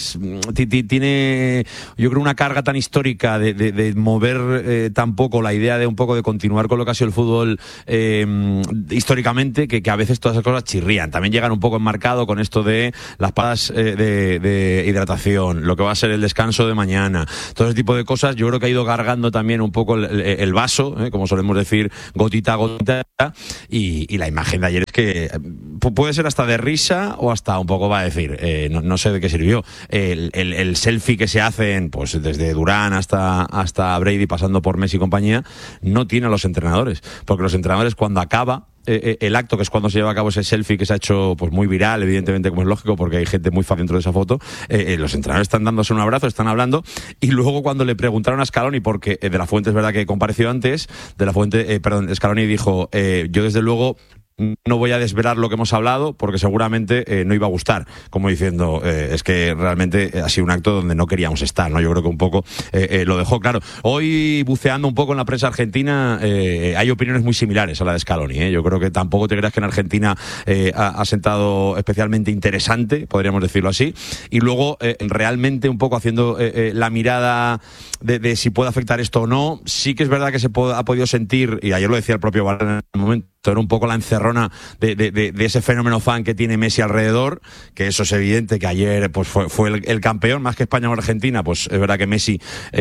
tiene, yo creo, una carga tan histórica de mover tan poco la idea de un poco de continuar con lo que ha sido el fútbol históricamente, que a veces todas esas cosas chirrían. También llegan un poco enmarcado con esto de las paradas de hidratación, lo que va a ser el descanso de mañana, todo ese tipo de cosas. Yo creo que ha ido cargando también un poco el vaso, como solemos decir, gotita a gotita, y la imagen de ayer es que puede ser hasta de risa o hasta un poco va a decir, no sé de qué sirvió. El selfie que se hacen, pues desde Durán hasta Brady, pasando por Messi y compañía, no tiene a los entrenadores, porque los entrenadores cuando acaba el acto, que es cuando se lleva a cabo ese selfie que se ha hecho pues muy viral, evidentemente, como es lógico, porque hay gente muy fan dentro de esa foto, los entrenadores están dándose un abrazo, están hablando, y luego cuando le preguntaron a Scaloni, porque De La Fuente es verdad que compareció antes, Scaloni dijo, yo desde luego no voy a desvelar lo que hemos hablado porque seguramente no iba a gustar, como diciendo, es que realmente ha sido un acto donde no queríamos estar, ¿no? Yo creo que un poco lo dejó claro. Hoy, buceando un poco en la prensa argentina, hay opiniones muy similares a la de Scaloni, Yo creo que tampoco te creas que en Argentina ha sentado especialmente interesante, podríamos decirlo así, y luego realmente un poco haciendo la mirada de si puede afectar esto o no. Sí que es verdad que ha podido sentir, y ayer lo decía el propio Varane en el momento, era un poco la encerrona de ese fenómeno fan que tiene Messi alrededor, que eso es evidente, que ayer pues fue el campeón, más que España o Argentina, pues es verdad que Messi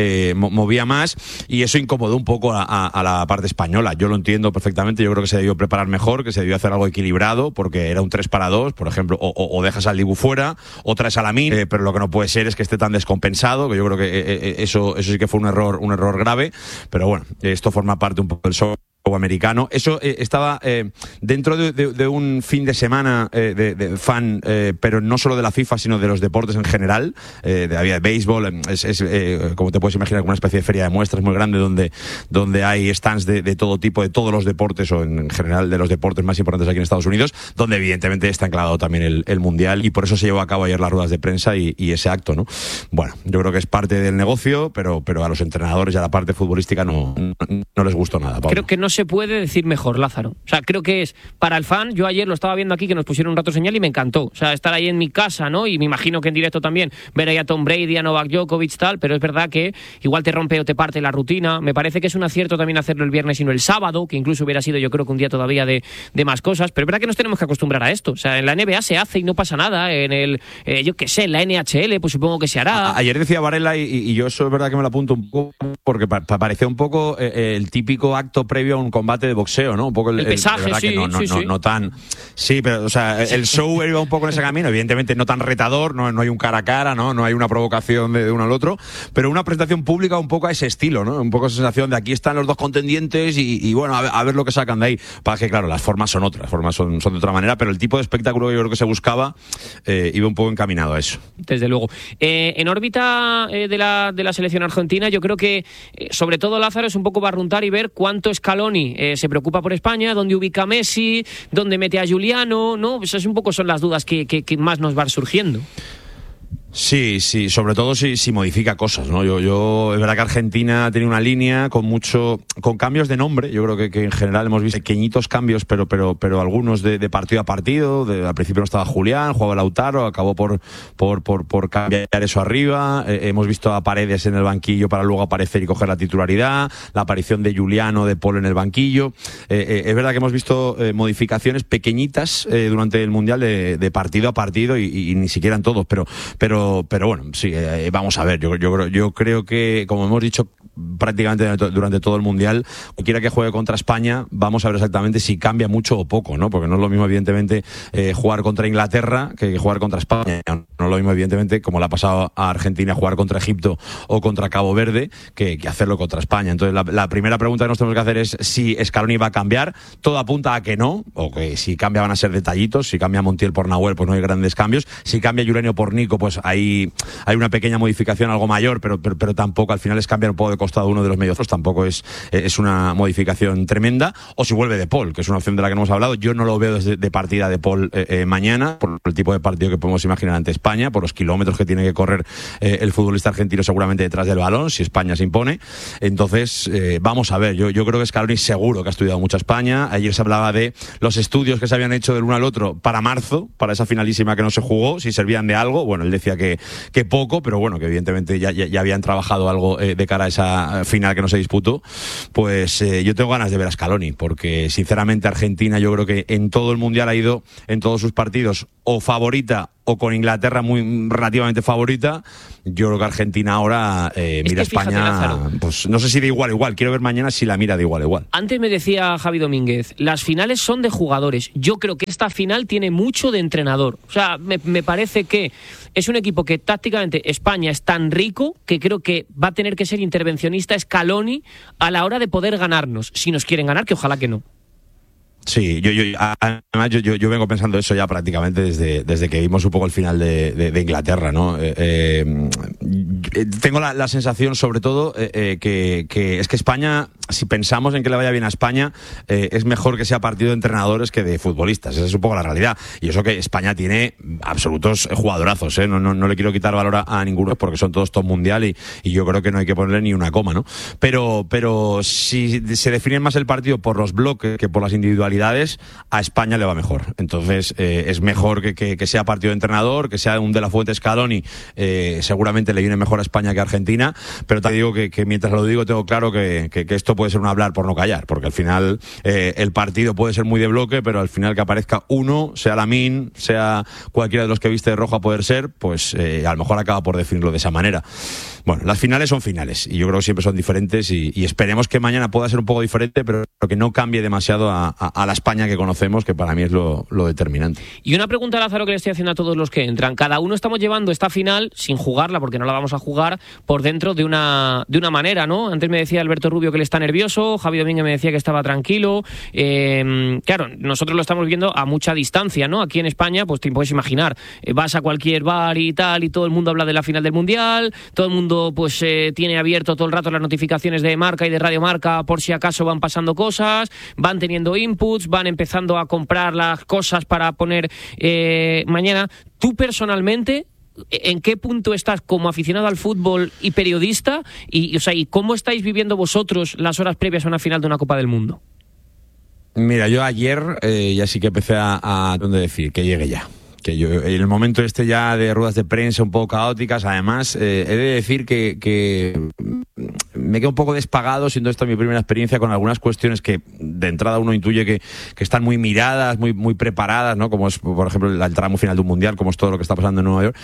movía más, y eso incomodó un poco a la parte española. Yo lo entiendo perfectamente, yo creo que se debió preparar mejor, que se debió hacer algo equilibrado, porque era un 3-2, por ejemplo, o dejas al Dibu fuera, o traes a Lamine, pero lo que no puede ser es que esté tan descompensado, que yo creo que eso sí que fue un error grave, pero bueno, esto forma parte un poco del show americano. Eso estaba dentro de un fin de semana de fan, pero no solo de la FIFA, sino de los deportes en general. Había béisbol, como te puedes imaginar, una especie de feria de muestras muy grande donde hay stands de todo tipo, de todos los deportes, o en general de los deportes más importantes aquí en Estados Unidos, donde evidentemente está enclavado también el Mundial, y por eso se llevó a cabo ayer las ruedas de prensa y ese acto, ¿no? Bueno, yo creo que es parte del negocio, pero a los entrenadores y a la parte futbolística no les gustó nada, Pablo. Creo que no se puede decir mejor, Lázaro. O sea, creo que es para el fan. Yo ayer lo estaba viendo aquí, que nos pusieron un rato señal, y me encantó. O sea, estar ahí en mi casa, ¿no? Y me imagino que en directo también ver ahí a Tom Brady, a Novak Djokovic, tal, pero es verdad que igual te rompe o te parte la rutina. Me parece que es un acierto también hacerlo el viernes y no el sábado, que incluso hubiera sido, yo creo, que un día todavía de más cosas, pero es verdad que nos tenemos que acostumbrar a esto. O sea, en la NBA se hace y no pasa nada. En el, yo qué sé, en la NHL, pues supongo que se hará. Ayer decía Varela, y yo eso es verdad que me lo apunto un poco, porque parecía un poco el típico acto previo a un combate de boxeo, ¿no? Un poco el pesaje, sí, no tan... Sí, pero, o sea, el show iba un poco en ese camino, evidentemente no tan retador, no hay un cara a cara, no hay una provocación de uno al otro, pero una presentación pública un poco a ese estilo, ¿no? Un poco esa sensación de aquí están los dos contendientes y bueno, a ver lo que sacan de ahí. Para que, claro, las formas son otras, son de otra manera, pero el tipo de espectáculo que yo creo que se buscaba iba un poco encaminado a eso. Desde luego. En órbita de la selección argentina, yo creo que, sobre todo, Lázaro, es un poco barruntar y ver cuánto Scaloni se preocupa por España, dónde ubica a Messi, dónde mete a Giuliano, ¿no? Pues es un poco son las dudas que más nos van surgiendo. Sí, sobre todo si modifica cosas, ¿no? Yo es verdad que Argentina tiene una línea con cambios de nombre. Yo creo que en general hemos visto pequeñitos cambios, pero algunos de partido a partido. Al principio no estaba Julián, jugaba Lautaro, acabó por cambiar eso arriba. Hemos visto a Paredes en el banquillo para luego aparecer y coger la titularidad. La aparición de Giuliano, de Paul en el banquillo. Es verdad que hemos visto modificaciones pequeñitas durante el Mundial de partido a partido y ni siquiera en todos, pero pero bueno, sí, vamos a ver. Yo creo que, como hemos dicho prácticamente durante todo el Mundial, cualquiera que juegue contra España, vamos a ver exactamente si cambia mucho o poco, ¿no? Porque no es lo mismo, evidentemente, jugar contra Inglaterra que jugar contra España. No es lo mismo, evidentemente, como le ha pasado a Argentina, jugar contra Egipto o contra Cabo Verde, que hacerlo contra España. Entonces, la primera pregunta que nos tenemos que hacer es si Scaloni va a cambiar. Todo apunta a que no, o que si cambia van a ser detallitos. Si cambia Montiel por Nahuel, pues no hay grandes cambios. Si cambia Julenio por Nico, pues hay una pequeña modificación, algo mayor, pero tampoco, al final es cambiar un poco de costado uno de los medios, tampoco es una modificación tremenda. O si vuelve De Paul, que es una opción de la que no hemos hablado. Yo no lo veo de partida De Paul mañana, por el tipo de partido que podemos imaginar ante España, por los kilómetros que tiene que correr el futbolista argentino seguramente detrás del balón, si España se impone. Entonces, vamos a ver, yo creo que Scaloni seguro que ha estudiado mucho a España. Ayer se hablaba de los estudios que se habían hecho del uno al otro para marzo, para esa finalísima que no se jugó, si servían de algo. Bueno, él decía que poco, pero bueno, que evidentemente ya habían trabajado algo de cara a esa final que no se disputó. Pues yo tengo ganas de ver a Scaloni, porque sinceramente Argentina, yo creo que en todo el Mundial ha ido en todos sus partidos o favorita o con Inglaterra muy relativamente favorita. Yo creo que Argentina ahora mira a España, fíjate, Lázaro, pues no sé si de igual a igual. Quiero ver mañana si la mira de igual a igual. Antes me decía Javi Domínguez, las finales son de jugadores. Yo creo que esta final tiene mucho de entrenador. O sea, me parece que es un equipo que tácticamente España es tan rico que creo que va a tener que ser intervencionista Scaloni a la hora de poder ganarnos. Si nos quieren ganar, que ojalá que no. Sí, además yo vengo pensando eso ya prácticamente desde que vimos un poco el final de Inglaterra, ¿no? Tengo la sensación, sobre todo, que es que España, si pensamos en que le vaya bien a España, es mejor que sea partido de entrenadores que de futbolistas. Esa es un poco la realidad. Y eso que España tiene absolutos jugadorazos, ¿eh? No le quiero quitar valor a ninguno porque son todos top mundial y yo creo que no hay que ponerle ni una coma, ¿no? Pero si se define más el partido por los bloques que por las individualidades, a España le va mejor. Entonces es mejor que sea partido de entrenador, que sea un De la Fuente Scaloni, seguramente le viene mejor a España que a Argentina, pero te digo que mientras lo digo tengo claro que esto puede ser un hablar por no callar, porque al final el partido puede ser muy de bloque, pero al final que aparezca uno, sea Lamine, sea cualquiera de los que viste de rojo a poder ser, pues a lo mejor acaba por definirlo de esa manera. Bueno, las finales son finales y yo creo que siempre son diferentes y esperemos que mañana pueda ser un poco diferente, pero que no cambie demasiado a la España que conocemos, que para mí es lo determinante. Y una pregunta, Lázaro, que le estoy haciendo a todos los que entran. Cada uno estamos llevando esta final, sin jugarla, porque no la vamos a jugar, por dentro de una manera, ¿no? Antes me decía Alberto Rubio que él está nervioso, Javi Domínguez me decía que estaba tranquilo. Claro, nosotros lo estamos viendo a mucha distancia, ¿no? Aquí en España, pues te puedes imaginar, vas a cualquier bar y tal, y todo el mundo habla de la final del Mundial, todo el mundo pues tiene abierto todo el rato las notificaciones de Marca y de Radio Marca por si acaso van pasando cosas, van teniendo inputs, van empezando a comprar las cosas para poner mañana. Tú personalmente, ¿en qué punto estás como aficionado al fútbol y periodista? Y ¿cómo estáis viviendo vosotros las horas previas a una final de una Copa del Mundo? Mira, yo ayer ya sí que empecé a decir que llegue ya. Que yo, en el momento ya de ruedas de prensa un poco caóticas, además, he de decir que me quedo un poco despagado, siendo esta mi primera experiencia, con algunas cuestiones que de entrada uno intuye que están muy miradas, muy preparadas, ¿no? Como es, por ejemplo, el tramo final de un mundial, como es todo lo que está pasando en Nueva York,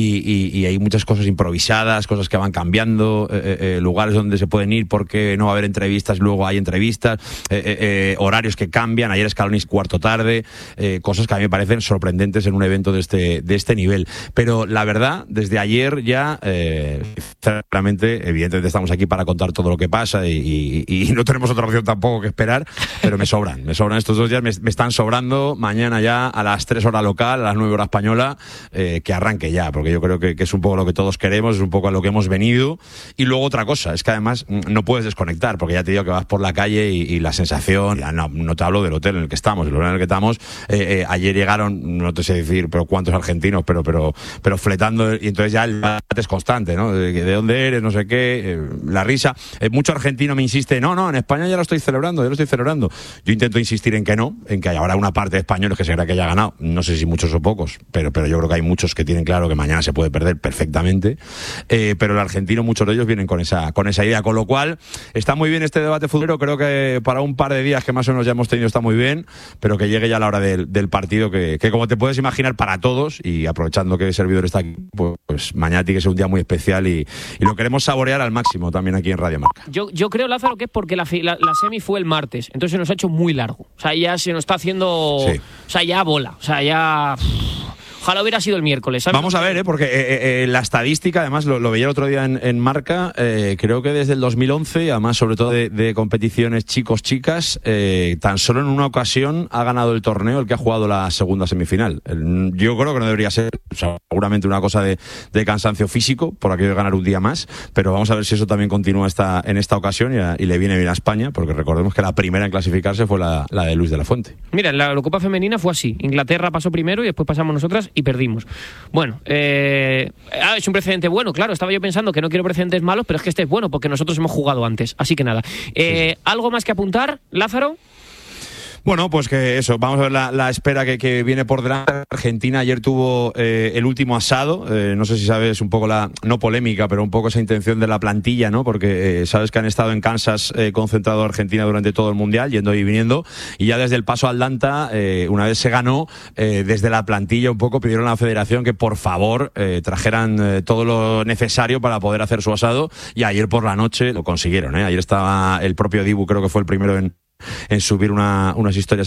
y hay muchas cosas improvisadas, cosas que van cambiando, lugares donde se pueden ir porque no va a haber entrevistas, luego hay entrevistas, horarios que cambian. Ayer Scaloni cuarto tarde, cosas que a mí me parecen sorprendentes en un evento de este nivel. Pero la verdad, desde ayer ya, sinceramente, evidentemente estamos aquí para contar todo lo que pasa y no tenemos otra opción tampoco que esperar, pero me sobran estos 2 días, me están sobrando. Mañana ya a las 3 horas local, a las 9 horas española, que arranque ya, porque yo creo que es un poco lo que todos queremos, es un poco a lo que hemos venido. Y luego otra cosa, es que además no puedes desconectar, porque ya te digo que vas por la calle y la sensación, no te hablo del hotel en el que estamos, el hotel en el que estamos, ayer llegaron, no te sé decir pero cuántos argentinos, pero fletando, y entonces ya el debate es constante, ¿no? De dónde eres, no sé qué, la risa prisa. Mucho argentino me insiste, no, en España ya lo estoy celebrando. Yo intento insistir en que no, en que habrá una parte de españoles que se cree que ya ha ganado. No sé si muchos o pocos, pero yo creo que hay muchos que tienen claro que mañana se puede perder perfectamente. Pero el argentino, muchos de ellos vienen con esa idea, con lo cual está muy bien este debate futbolero. Creo que para un par de días que más o menos ya hemos tenido está muy bien, pero que llegue ya la hora del partido, que como te puedes imaginar para todos, y aprovechando que el servidor está aquí, pues mañana tiene que ser un día muy especial y lo queremos saborear al máximo también aquí en Radio Marca. Yo creo, Lázaro, que es porque la semi fue el martes, entonces se nos ha hecho muy largo. O sea, ya se nos está haciendo... Sí. O sea, ya bola. O sea, ya... Ojalá hubiera sido el miércoles, ¿sabes? Vamos a ver, porque la estadística, además, lo veía el otro día en Marca, creo que desde el 2011, además, sobre todo de competiciones chicos-chicas, tan solo en una ocasión ha ganado el torneo el que ha jugado la segunda semifinal. Yo creo que no debería ser, seguramente una cosa de cansancio físico, por aquello de ganar un día más, pero vamos a ver si eso también continúa en esta ocasión y le viene bien a España, porque recordemos que la primera en clasificarse fue la de Luis de la Fuente. Mira, en la Eurocopa femenina fue así. Inglaterra pasó primero y después pasamos nosotras y perdimos. Bueno, es un precedente bueno, claro. Estaba yo pensando que no quiero precedentes malos, pero es que este es bueno porque nosotros hemos jugado antes. Así que nada. Sí. ¿Algo más que apuntar, Lázaro? Bueno, pues que eso, vamos a ver la espera que viene por delante. Argentina ayer tuvo el último asado, no sé si sabes un poco no polémica, pero un poco esa intención de la plantilla, ¿no? Porque sabes que han estado en Kansas concentrado Argentina durante todo el Mundial, yendo y viniendo, y ya desde el paso al Atlanta, una vez se ganó, desde la plantilla un poco pidieron a la federación que por favor trajeran todo lo necesario para poder hacer su asado, y ayer por la noche lo consiguieron, Ayer estaba el propio Dibu, creo que fue el primero en subir unas historias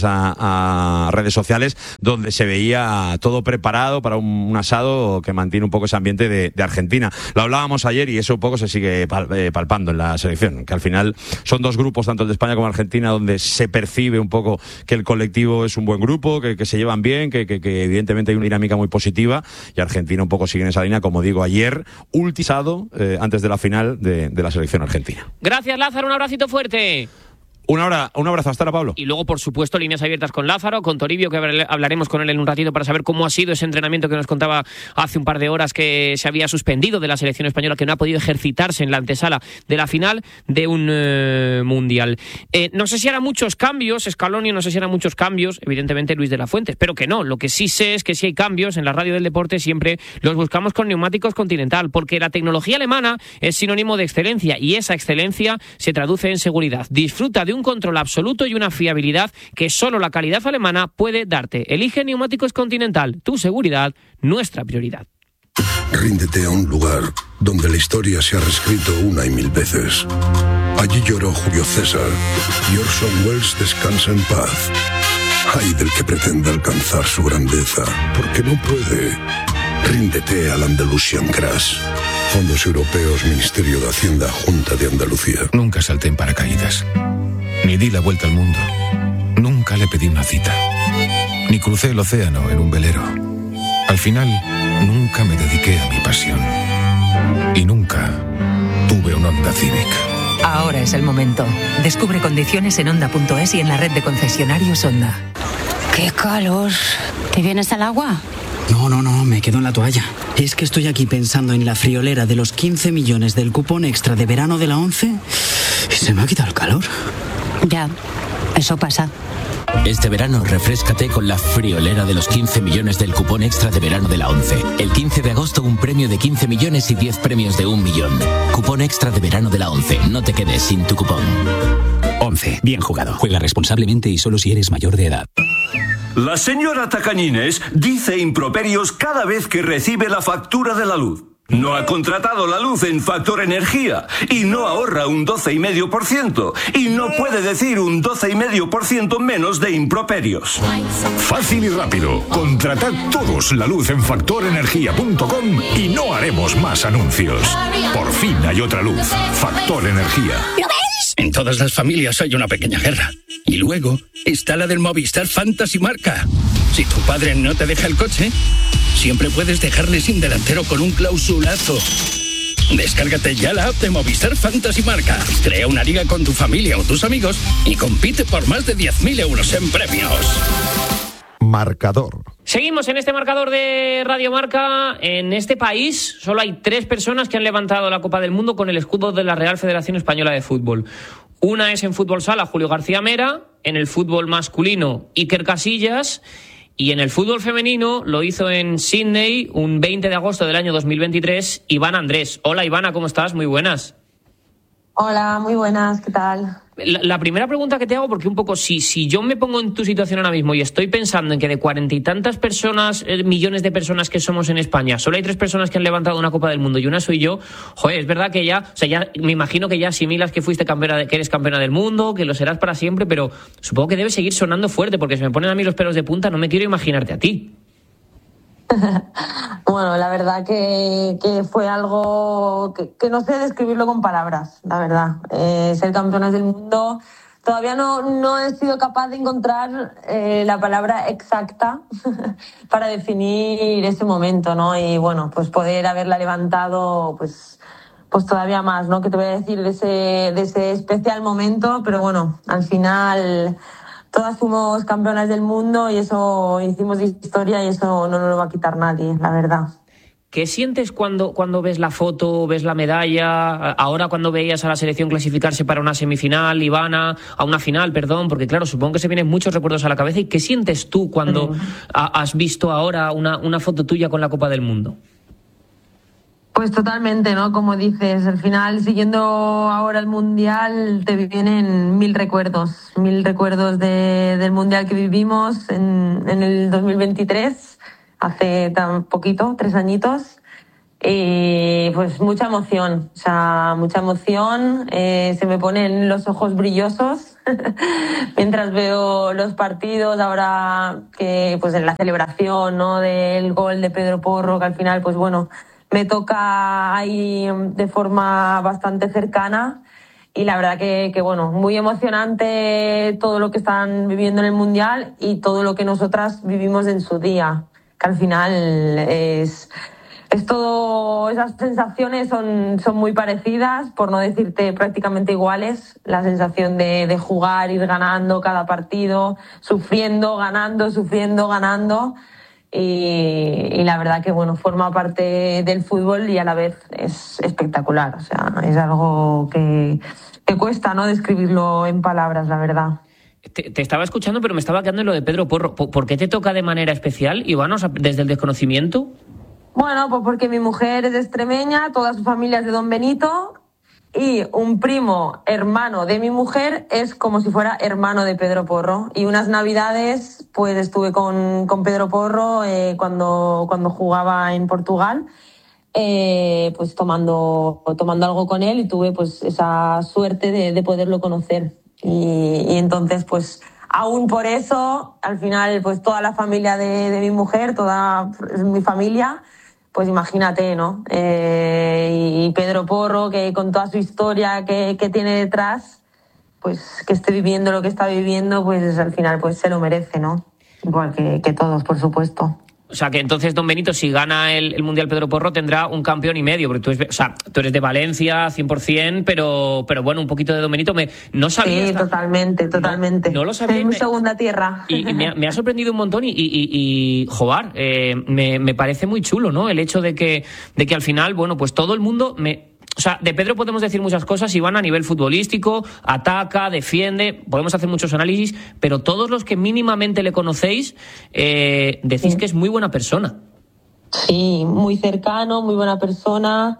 a redes sociales donde se veía todo preparado para un asado que mantiene un poco ese ambiente de Argentina. Lo hablábamos ayer y eso un poco se sigue palpando en la selección, que al final son dos grupos, tanto el de España como Argentina, donde se percibe un poco que el colectivo es un buen grupo, que se llevan bien, que evidentemente hay una dinámica muy positiva, y Argentina un poco sigue en esa línea, como digo, ayer ultisado antes de la final de la selección argentina. Gracias, Lázaro, un abracito fuerte. Un abrazo, hasta ahora, Pablo. Y luego, por supuesto, líneas abiertas con Lázaro, con Toribio, que hablaremos con él en un ratito para saber cómo ha sido ese entrenamiento que nos contaba hace un par de horas que se había suspendido de la selección española, que no ha podido ejercitarse en la antesala de la final de un Mundial. No sé si hará muchos cambios, Scaloni, no sé si hará muchos cambios, evidentemente Luis de la Fuente, espero que no. Lo que sí sé es que si hay cambios en la radio del deporte siempre los buscamos con neumáticos Continental, porque la tecnología alemana es sinónimo de excelencia y esa excelencia se traduce en seguridad. Disfruta de un control absoluto y una fiabilidad que solo la calidad alemana puede darte. Elige Neumáticos Continental, tu seguridad, nuestra prioridad. Ríndete a un lugar donde la historia se ha reescrito una y mil veces. Allí lloró Julio César y Orson Welles descansa en paz. Ay del que pretenda alcanzar su grandeza, porque no puede. Ríndete al Andalusian Crash. Fondos Europeos, Ministerio de Hacienda, Junta de Andalucía. Nunca salté en paracaídas. Ni di la vuelta al mundo. Nunca le pedí una cita. Ni crucé el océano en un velero. Al final, nunca me dediqué a mi pasión. Y nunca tuve un Honda Civic. Ahora es el momento. Descubre condiciones en Honda.es y en la red de concesionarios Honda. ¡Qué calor! ¿Te vienes al agua? No, me quedo en la toalla. Es que estoy aquí pensando en la friolera de los 15 millones del cupón extra de verano de la 11 y se me ha quitado el calor. Ya, eso pasa. Este verano refréscate con la friolera de los 15 millones del cupón extra de verano de la 11. El 15 de agosto un premio de 15 millones y 10 premios de 1 millón. Cupón extra de verano de la 11. No te quedes sin tu cupón. 11. Bien jugado. Juega responsablemente y solo si eres mayor de edad. La señora Tacañines dice improperios cada vez que recibe la factura de la luz. No ha contratado la luz en Factor Energía y no ahorra un 12,5% y no puede decir un 12,5% menos de improperios. Fácil y rápido. Contratad todos la luz en factorenergia.com y no haremos más anuncios. Por fin hay otra luz. Factor Energía. ¿Lo ves? En todas las familias hay una pequeña guerra. Y luego está la del Movistar Fantasy Marca. Si tu padre no te deja el coche, siempre puedes dejarle sin delantero con un clausulazo. Descárgate ya la app de Movistar Fantasy Marca. Crea una liga con tu familia o tus amigos y compite por más de 10.000 euros en premios. Marcador. Seguimos en este marcador de Radio Marca. En este país solo hay 3 personas que han levantado la Copa del Mundo con el escudo de la Real Federación Española de Fútbol. Una es en fútbol sala, Julio García Mera; en el fútbol masculino, Iker Casillas; y en el fútbol femenino lo hizo en Sydney un 20 de agosto del año 2023, Ivana Andrés. Hola Ivana, ¿cómo estás? Muy buenas. Hola, muy buenas, ¿qué tal? La primera pregunta que te hago, porque un poco, si yo me pongo en tu situación ahora mismo y estoy pensando en que de 40 y tantas personas, millones de personas que somos en España, solo hay 3 personas que han levantado una Copa del Mundo y una soy yo, joder, es verdad que ya me imagino que ya asimilas que que eres campeona del mundo, que lo serás para siempre, pero supongo que debe seguir sonando fuerte, porque se me ponen a mí los pelos de punta, no me quiero imaginarte a ti. Bueno, la verdad que fue algo que no sé describirlo con palabras, la verdad. Ser campeones del mundo, todavía no he sido capaz de encontrar la palabra exacta para definir ese momento, ¿no? Y bueno, pues poder haberla levantado, pues todavía más, ¿no? Que te voy a decir de ese especial momento, pero bueno, al final todas fuimos campeonas del mundo y eso hicimos historia y eso no nos lo va a quitar nadie, la verdad. ¿Qué sientes cuando ves la foto, ves la medalla? Ahora cuando veías a la selección clasificarse para una semifinal, Ivana, a una final, perdón, porque claro, supongo que se vienen muchos recuerdos a la cabeza. ¿Y qué sientes tú cuando has visto ahora una foto tuya con la Copa del Mundo? Pues totalmente, ¿no? Como dices, al final, siguiendo ahora el Mundial, te vienen 1000 recuerdos. 1000 recuerdos del Mundial que vivimos en el 2023, hace tan poquito, 3 añitos. Y pues mucha emoción, o sea, mucha emoción. Se me ponen los ojos brillosos mientras veo los partidos. Ahora que pues en la celebración, ¿no?, del gol de Pedro Porro, que al final, pues bueno, me toca ahí de forma bastante cercana y la verdad que bueno, muy emocionante todo lo que están viviendo en el Mundial y todo lo que nosotras vivimos en su día, que al final es todo, esas sensaciones son muy parecidas, por no decirte prácticamente iguales. La sensación de jugar, ir ganando cada partido, sufriendo, ganando, sufriendo, ganando. Y la verdad que bueno, forma parte del fútbol y a la vez es espectacular. O sea, es algo que cuesta, ¿no?, describirlo en palabras, la verdad. Te estaba escuchando, pero me estaba quedando en lo de Pedro Porro. ¿Por qué te toca de manera especial, Iván? O sea, ¿desde el desconocimiento? Bueno, pues porque mi mujer es extremeña, toda su familia es de Don Benito y un primo hermano de mi mujer es como si fuera hermano de Pedro Porro. Y unas navidades pues estuve con Pedro Porro cuando jugaba en Portugal, pues tomando algo con él y tuve pues esa suerte de poderlo conocer. Y entonces pues aún por eso, al final pues toda la familia de mi mujer, toda mi familia, pues imagínate, ¿no? Y Pedro Porro, que con toda su historia que tiene detrás, pues que esté viviendo lo que está viviendo, pues al final pues se lo merece, ¿no? Igual que todos, por supuesto. O sea, que entonces Don Benito, si gana el Mundial Pedro Porro, tendrá un campeón y medio, porque tú eres de Valencia, 100%, pero bueno, un poquito de Don Benito. No sabía. Sí, totalmente. No lo sabía. Es mi segunda tierra. Y me ha sorprendido un montón y joder, me parece muy chulo, ¿no? El hecho de que al final, bueno, pues todo el mundo O sea, de Pedro podemos decir muchas cosas, Iván, a nivel futbolístico, ataca, defiende, podemos hacer muchos análisis, pero todos los que mínimamente le conocéis decís que es muy buena persona. Sí, muy cercano, muy buena persona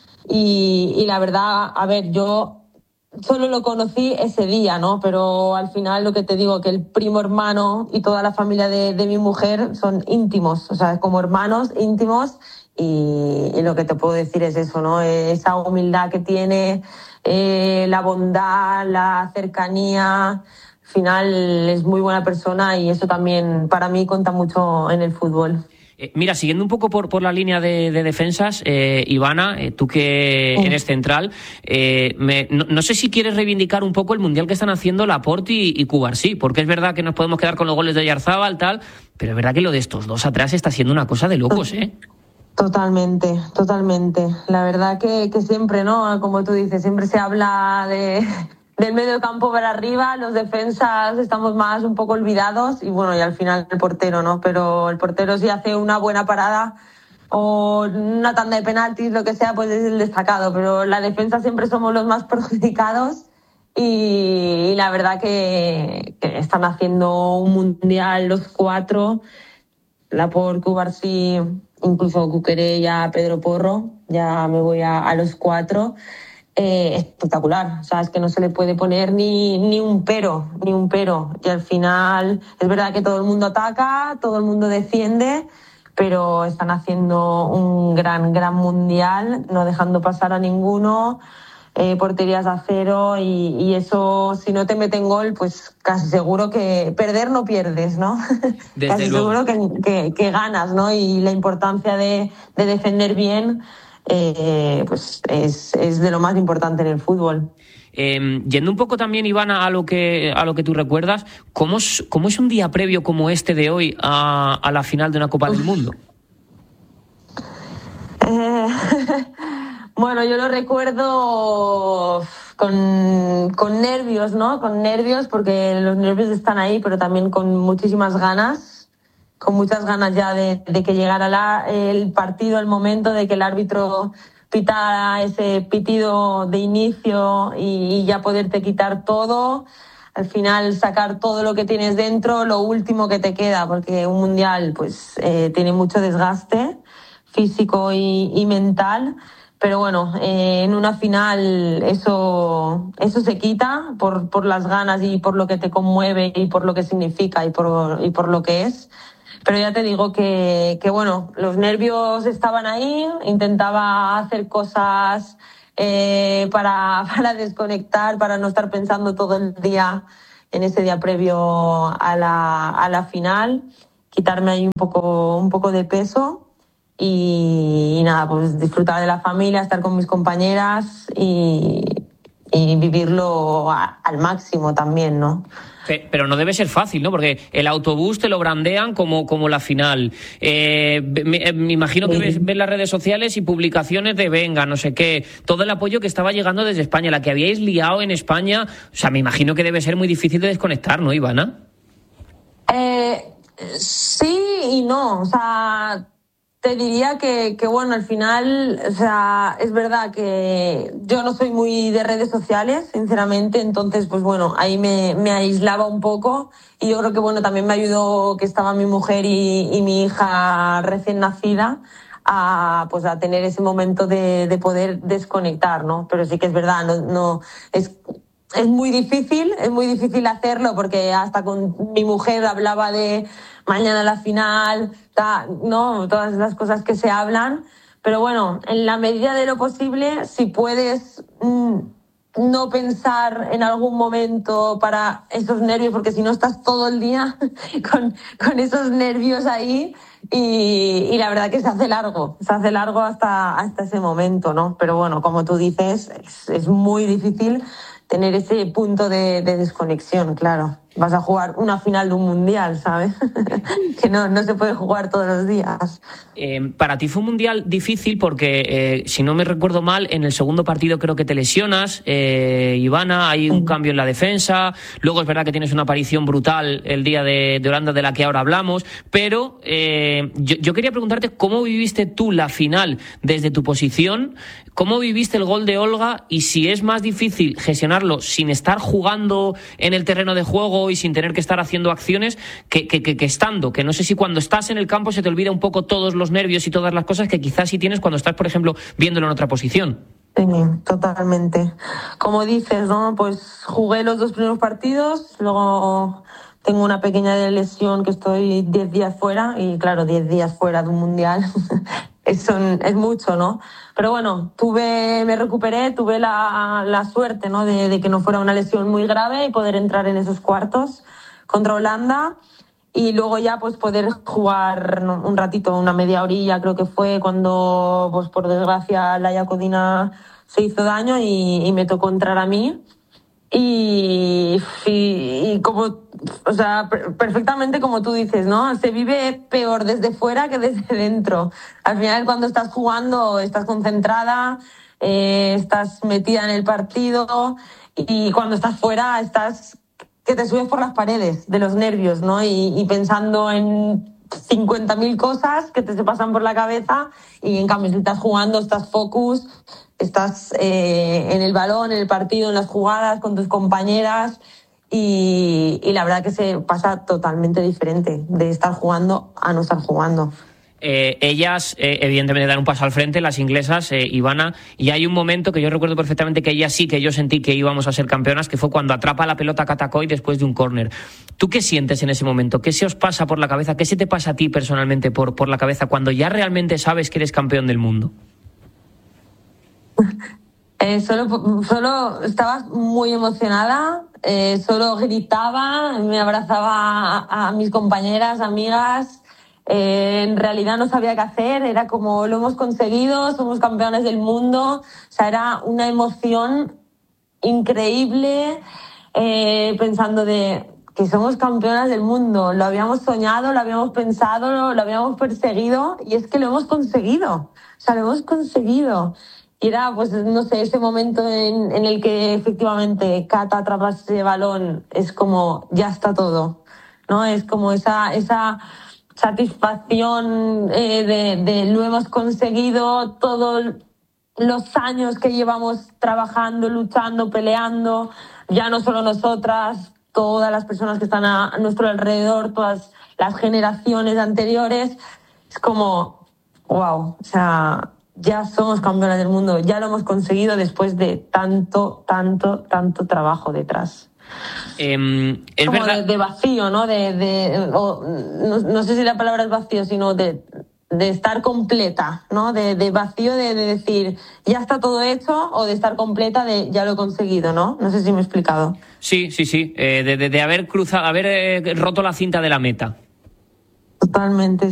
y la verdad, a ver, yo solo lo conocí ese día, ¿no? Pero al final lo que te digo, que el primo hermano y toda la familia de mi mujer son íntimos, o sea, como hermanos íntimos. Y lo que te puedo decir es eso, ¿no? Esa humildad que tiene, la bondad, la cercanía. Al final es muy buena persona y eso también para mí cuenta mucho en el fútbol. Mira, siguiendo un poco por la línea de defensas, Ivana, tú que eres central, no sé si quieres reivindicar un poco el Mundial que están haciendo Laporte y Cubarsí, porque es verdad que nos podemos quedar con los goles de Oyarzábal, tal, pero es verdad que lo de estos dos atrás está siendo una cosa de locos, ¿eh? Totalmente. La verdad que siempre, ¿no? Como tú dices, siempre se habla de del medio campo para arriba, los defensas estamos más un poco olvidados y bueno, y al final el portero, ¿no? Pero el portero si hace una buena parada o una tanda de penaltis, lo que sea, pues es el destacado, pero la defensa siempre somos los más perjudicados y la verdad que están haciendo un mundial los 4, Laporte, Cubarsí, incluso Cucurella, Pedro Porro, ya me voy a los 4. Espectacular, o sea, es que no se le puede poner ni un pero. Y al final es verdad que todo el mundo ataca, todo el mundo defiende, pero están haciendo un gran mundial, no dejando pasar a ninguno, porterías a 0 y eso, si no te meten gol, pues casi seguro que perder no pierdes, ¿no? Desde casi luego. seguro que ganas, ¿no? Y la importancia de defender bien pues es de lo más importante en el fútbol. Yendo un poco también, Ivana, a lo que tú recuerdas, ¿cómo es un día previo como este de hoy a la final de una Copa del Mundo? Bueno, yo lo recuerdo con nervios, ¿no? Con nervios, porque los nervios están ahí, pero también con muchísimas ganas, con muchas ganas ya de que llegara el partido, el momento de que el árbitro pitara ese pitido de inicio y ya poderte quitar todo. Al final sacar todo lo que tienes dentro, lo último que te queda, porque un mundial pues tiene mucho desgaste físico y mental. Pero bueno, en una final eso se quita por las ganas y por lo que te conmueve y por lo que significa y por lo que es. Pero ya te digo que bueno, los nervios estaban ahí, intentaba hacer cosas para desconectar, para no estar pensando todo el día en ese día previo a la final, quitarme ahí un poco de peso. Y nada, pues disfrutar de la familia, estar con mis compañeras y vivirlo al máximo también, ¿no? Pero no debe ser fácil, ¿no? Porque el autobús te lo brandean como la final. Me imagino que ves las redes sociales y publicaciones de venga, no sé qué, todo el apoyo que estaba llegando desde España, la que habíais liado en España. O sea, me imagino que debe ser muy difícil de desconectar, ¿no, Ivana? Sí y no, o sea, te diría que bueno, al final, o sea, es verdad que yo no soy muy de redes sociales, sinceramente, entonces, pues bueno, ahí me aislaba un poco y yo creo que bueno, también me ayudó que estaba mi mujer y mi hija recién nacida a tener ese momento de poder desconectar, ¿no? Pero sí que es verdad, no es muy difícil hacerlo porque hasta con mi mujer hablaba de mañana la final, ¿no? Todas las cosas que se hablan. Pero bueno, en la medida de lo posible, si puedes no pensar en algún momento para esos nervios, porque si no estás todo el día con esos nervios ahí y la verdad que se hace largo hasta ese momento, ¿no? Pero bueno, como tú dices, es muy difícil tener ese punto de desconexión, claro. Vas a jugar una final de un mundial, ¿sabes? Que no se puede jugar todos los días. Para ti fue un mundial difícil porque, si no me recuerdo mal, en el segundo partido creo que te lesionas, Ivana, hay un cambio en la defensa, luego es verdad que tienes una aparición brutal el día de Holanda de la que ahora hablamos, pero yo quería preguntarte cómo viviste tú la final desde tu posición, cómo viviste el gol de Olga y si es más difícil gestionarlo sin estar jugando en el terreno de juego y sin tener que estar haciendo acciones que estando, que no sé si cuando estás en el campo se te olvida un poco todos los nervios y todas las cosas que quizás sí tienes cuando estás, por ejemplo, viéndolo en otra posición. Sí, totalmente. Como dices, ¿no? Pues jugué los 2 primeros partidos, luego tengo una pequeña lesión que estoy 10 días fuera y claro, 10 días fuera de un mundial es mucho, ¿no? Pero bueno, me recuperé, tuve la suerte, ¿no? de que no fuera una lesión muy grave y poder entrar en esos cuartos contra Holanda y luego ya pues poder jugar un ratito, una media horilla creo que fue cuando pues por desgracia Laia Codina se hizo daño y me tocó entrar a mí. Y como, o sea, perfectamente como tú dices, ¿no? Se vive peor desde fuera que desde dentro. Al final, cuando estás jugando, estás concentrada, estás metida en el partido y cuando estás fuera estás que te subes por las paredes de los nervios, ¿no? Y pensando en 50.000 cosas que te se pasan por la cabeza, y en cambio si estás jugando estás focus, estás en el balón, en el partido, en las jugadas con tus compañeras, y la verdad que se pasa totalmente diferente de estar jugando a no estar jugando. Ellas evidentemente dan un paso al frente, las inglesas, Ivana, y hay un momento que yo recuerdo perfectamente que ellas sí, que yo sentí que íbamos a ser campeonas, que fue cuando atrapa la pelota Katakoy después de un córner. ¿Tú qué sientes en ese momento? ¿Qué se os pasa por la cabeza? ¿Qué se te pasa a ti personalmente por la cabeza cuando ya realmente sabes que eres campeón del mundo? Solo estaba muy emocionada, solo gritaba, me abrazaba a mis compañeras, amigas. En realidad no sabía qué hacer, era como lo hemos conseguido, somos campeones del mundo, o sea, era una emoción increíble, pensando de que somos campeonas del mundo, lo habíamos soñado, lo habíamos pensado, lo habíamos perseguido, y es que lo hemos conseguido, o sea, lo hemos conseguido. Y era, pues, no sé, ese momento en el que efectivamente Cata atrapa ese balón, es como, ya está todo, ¿no? Es como esa satisfacción de lo hemos conseguido, todos los años que llevamos trabajando, luchando, peleando, ya no solo nosotras, todas las personas que están a nuestro alrededor, todas las generaciones anteriores, es como, wow, o sea, ya somos campeonas del mundo, ya lo hemos conseguido después de tanto trabajo detrás. Es como verdad. de vacío, ¿no? No sé si la palabra es vacío, sino de estar completa, ¿no? De vacío de decir, ya está todo hecho, o de estar completa de ya lo he conseguido, ¿no? No sé si me he explicado. Sí. De haber cruzado, haber roto la cinta de la meta. Totalmente.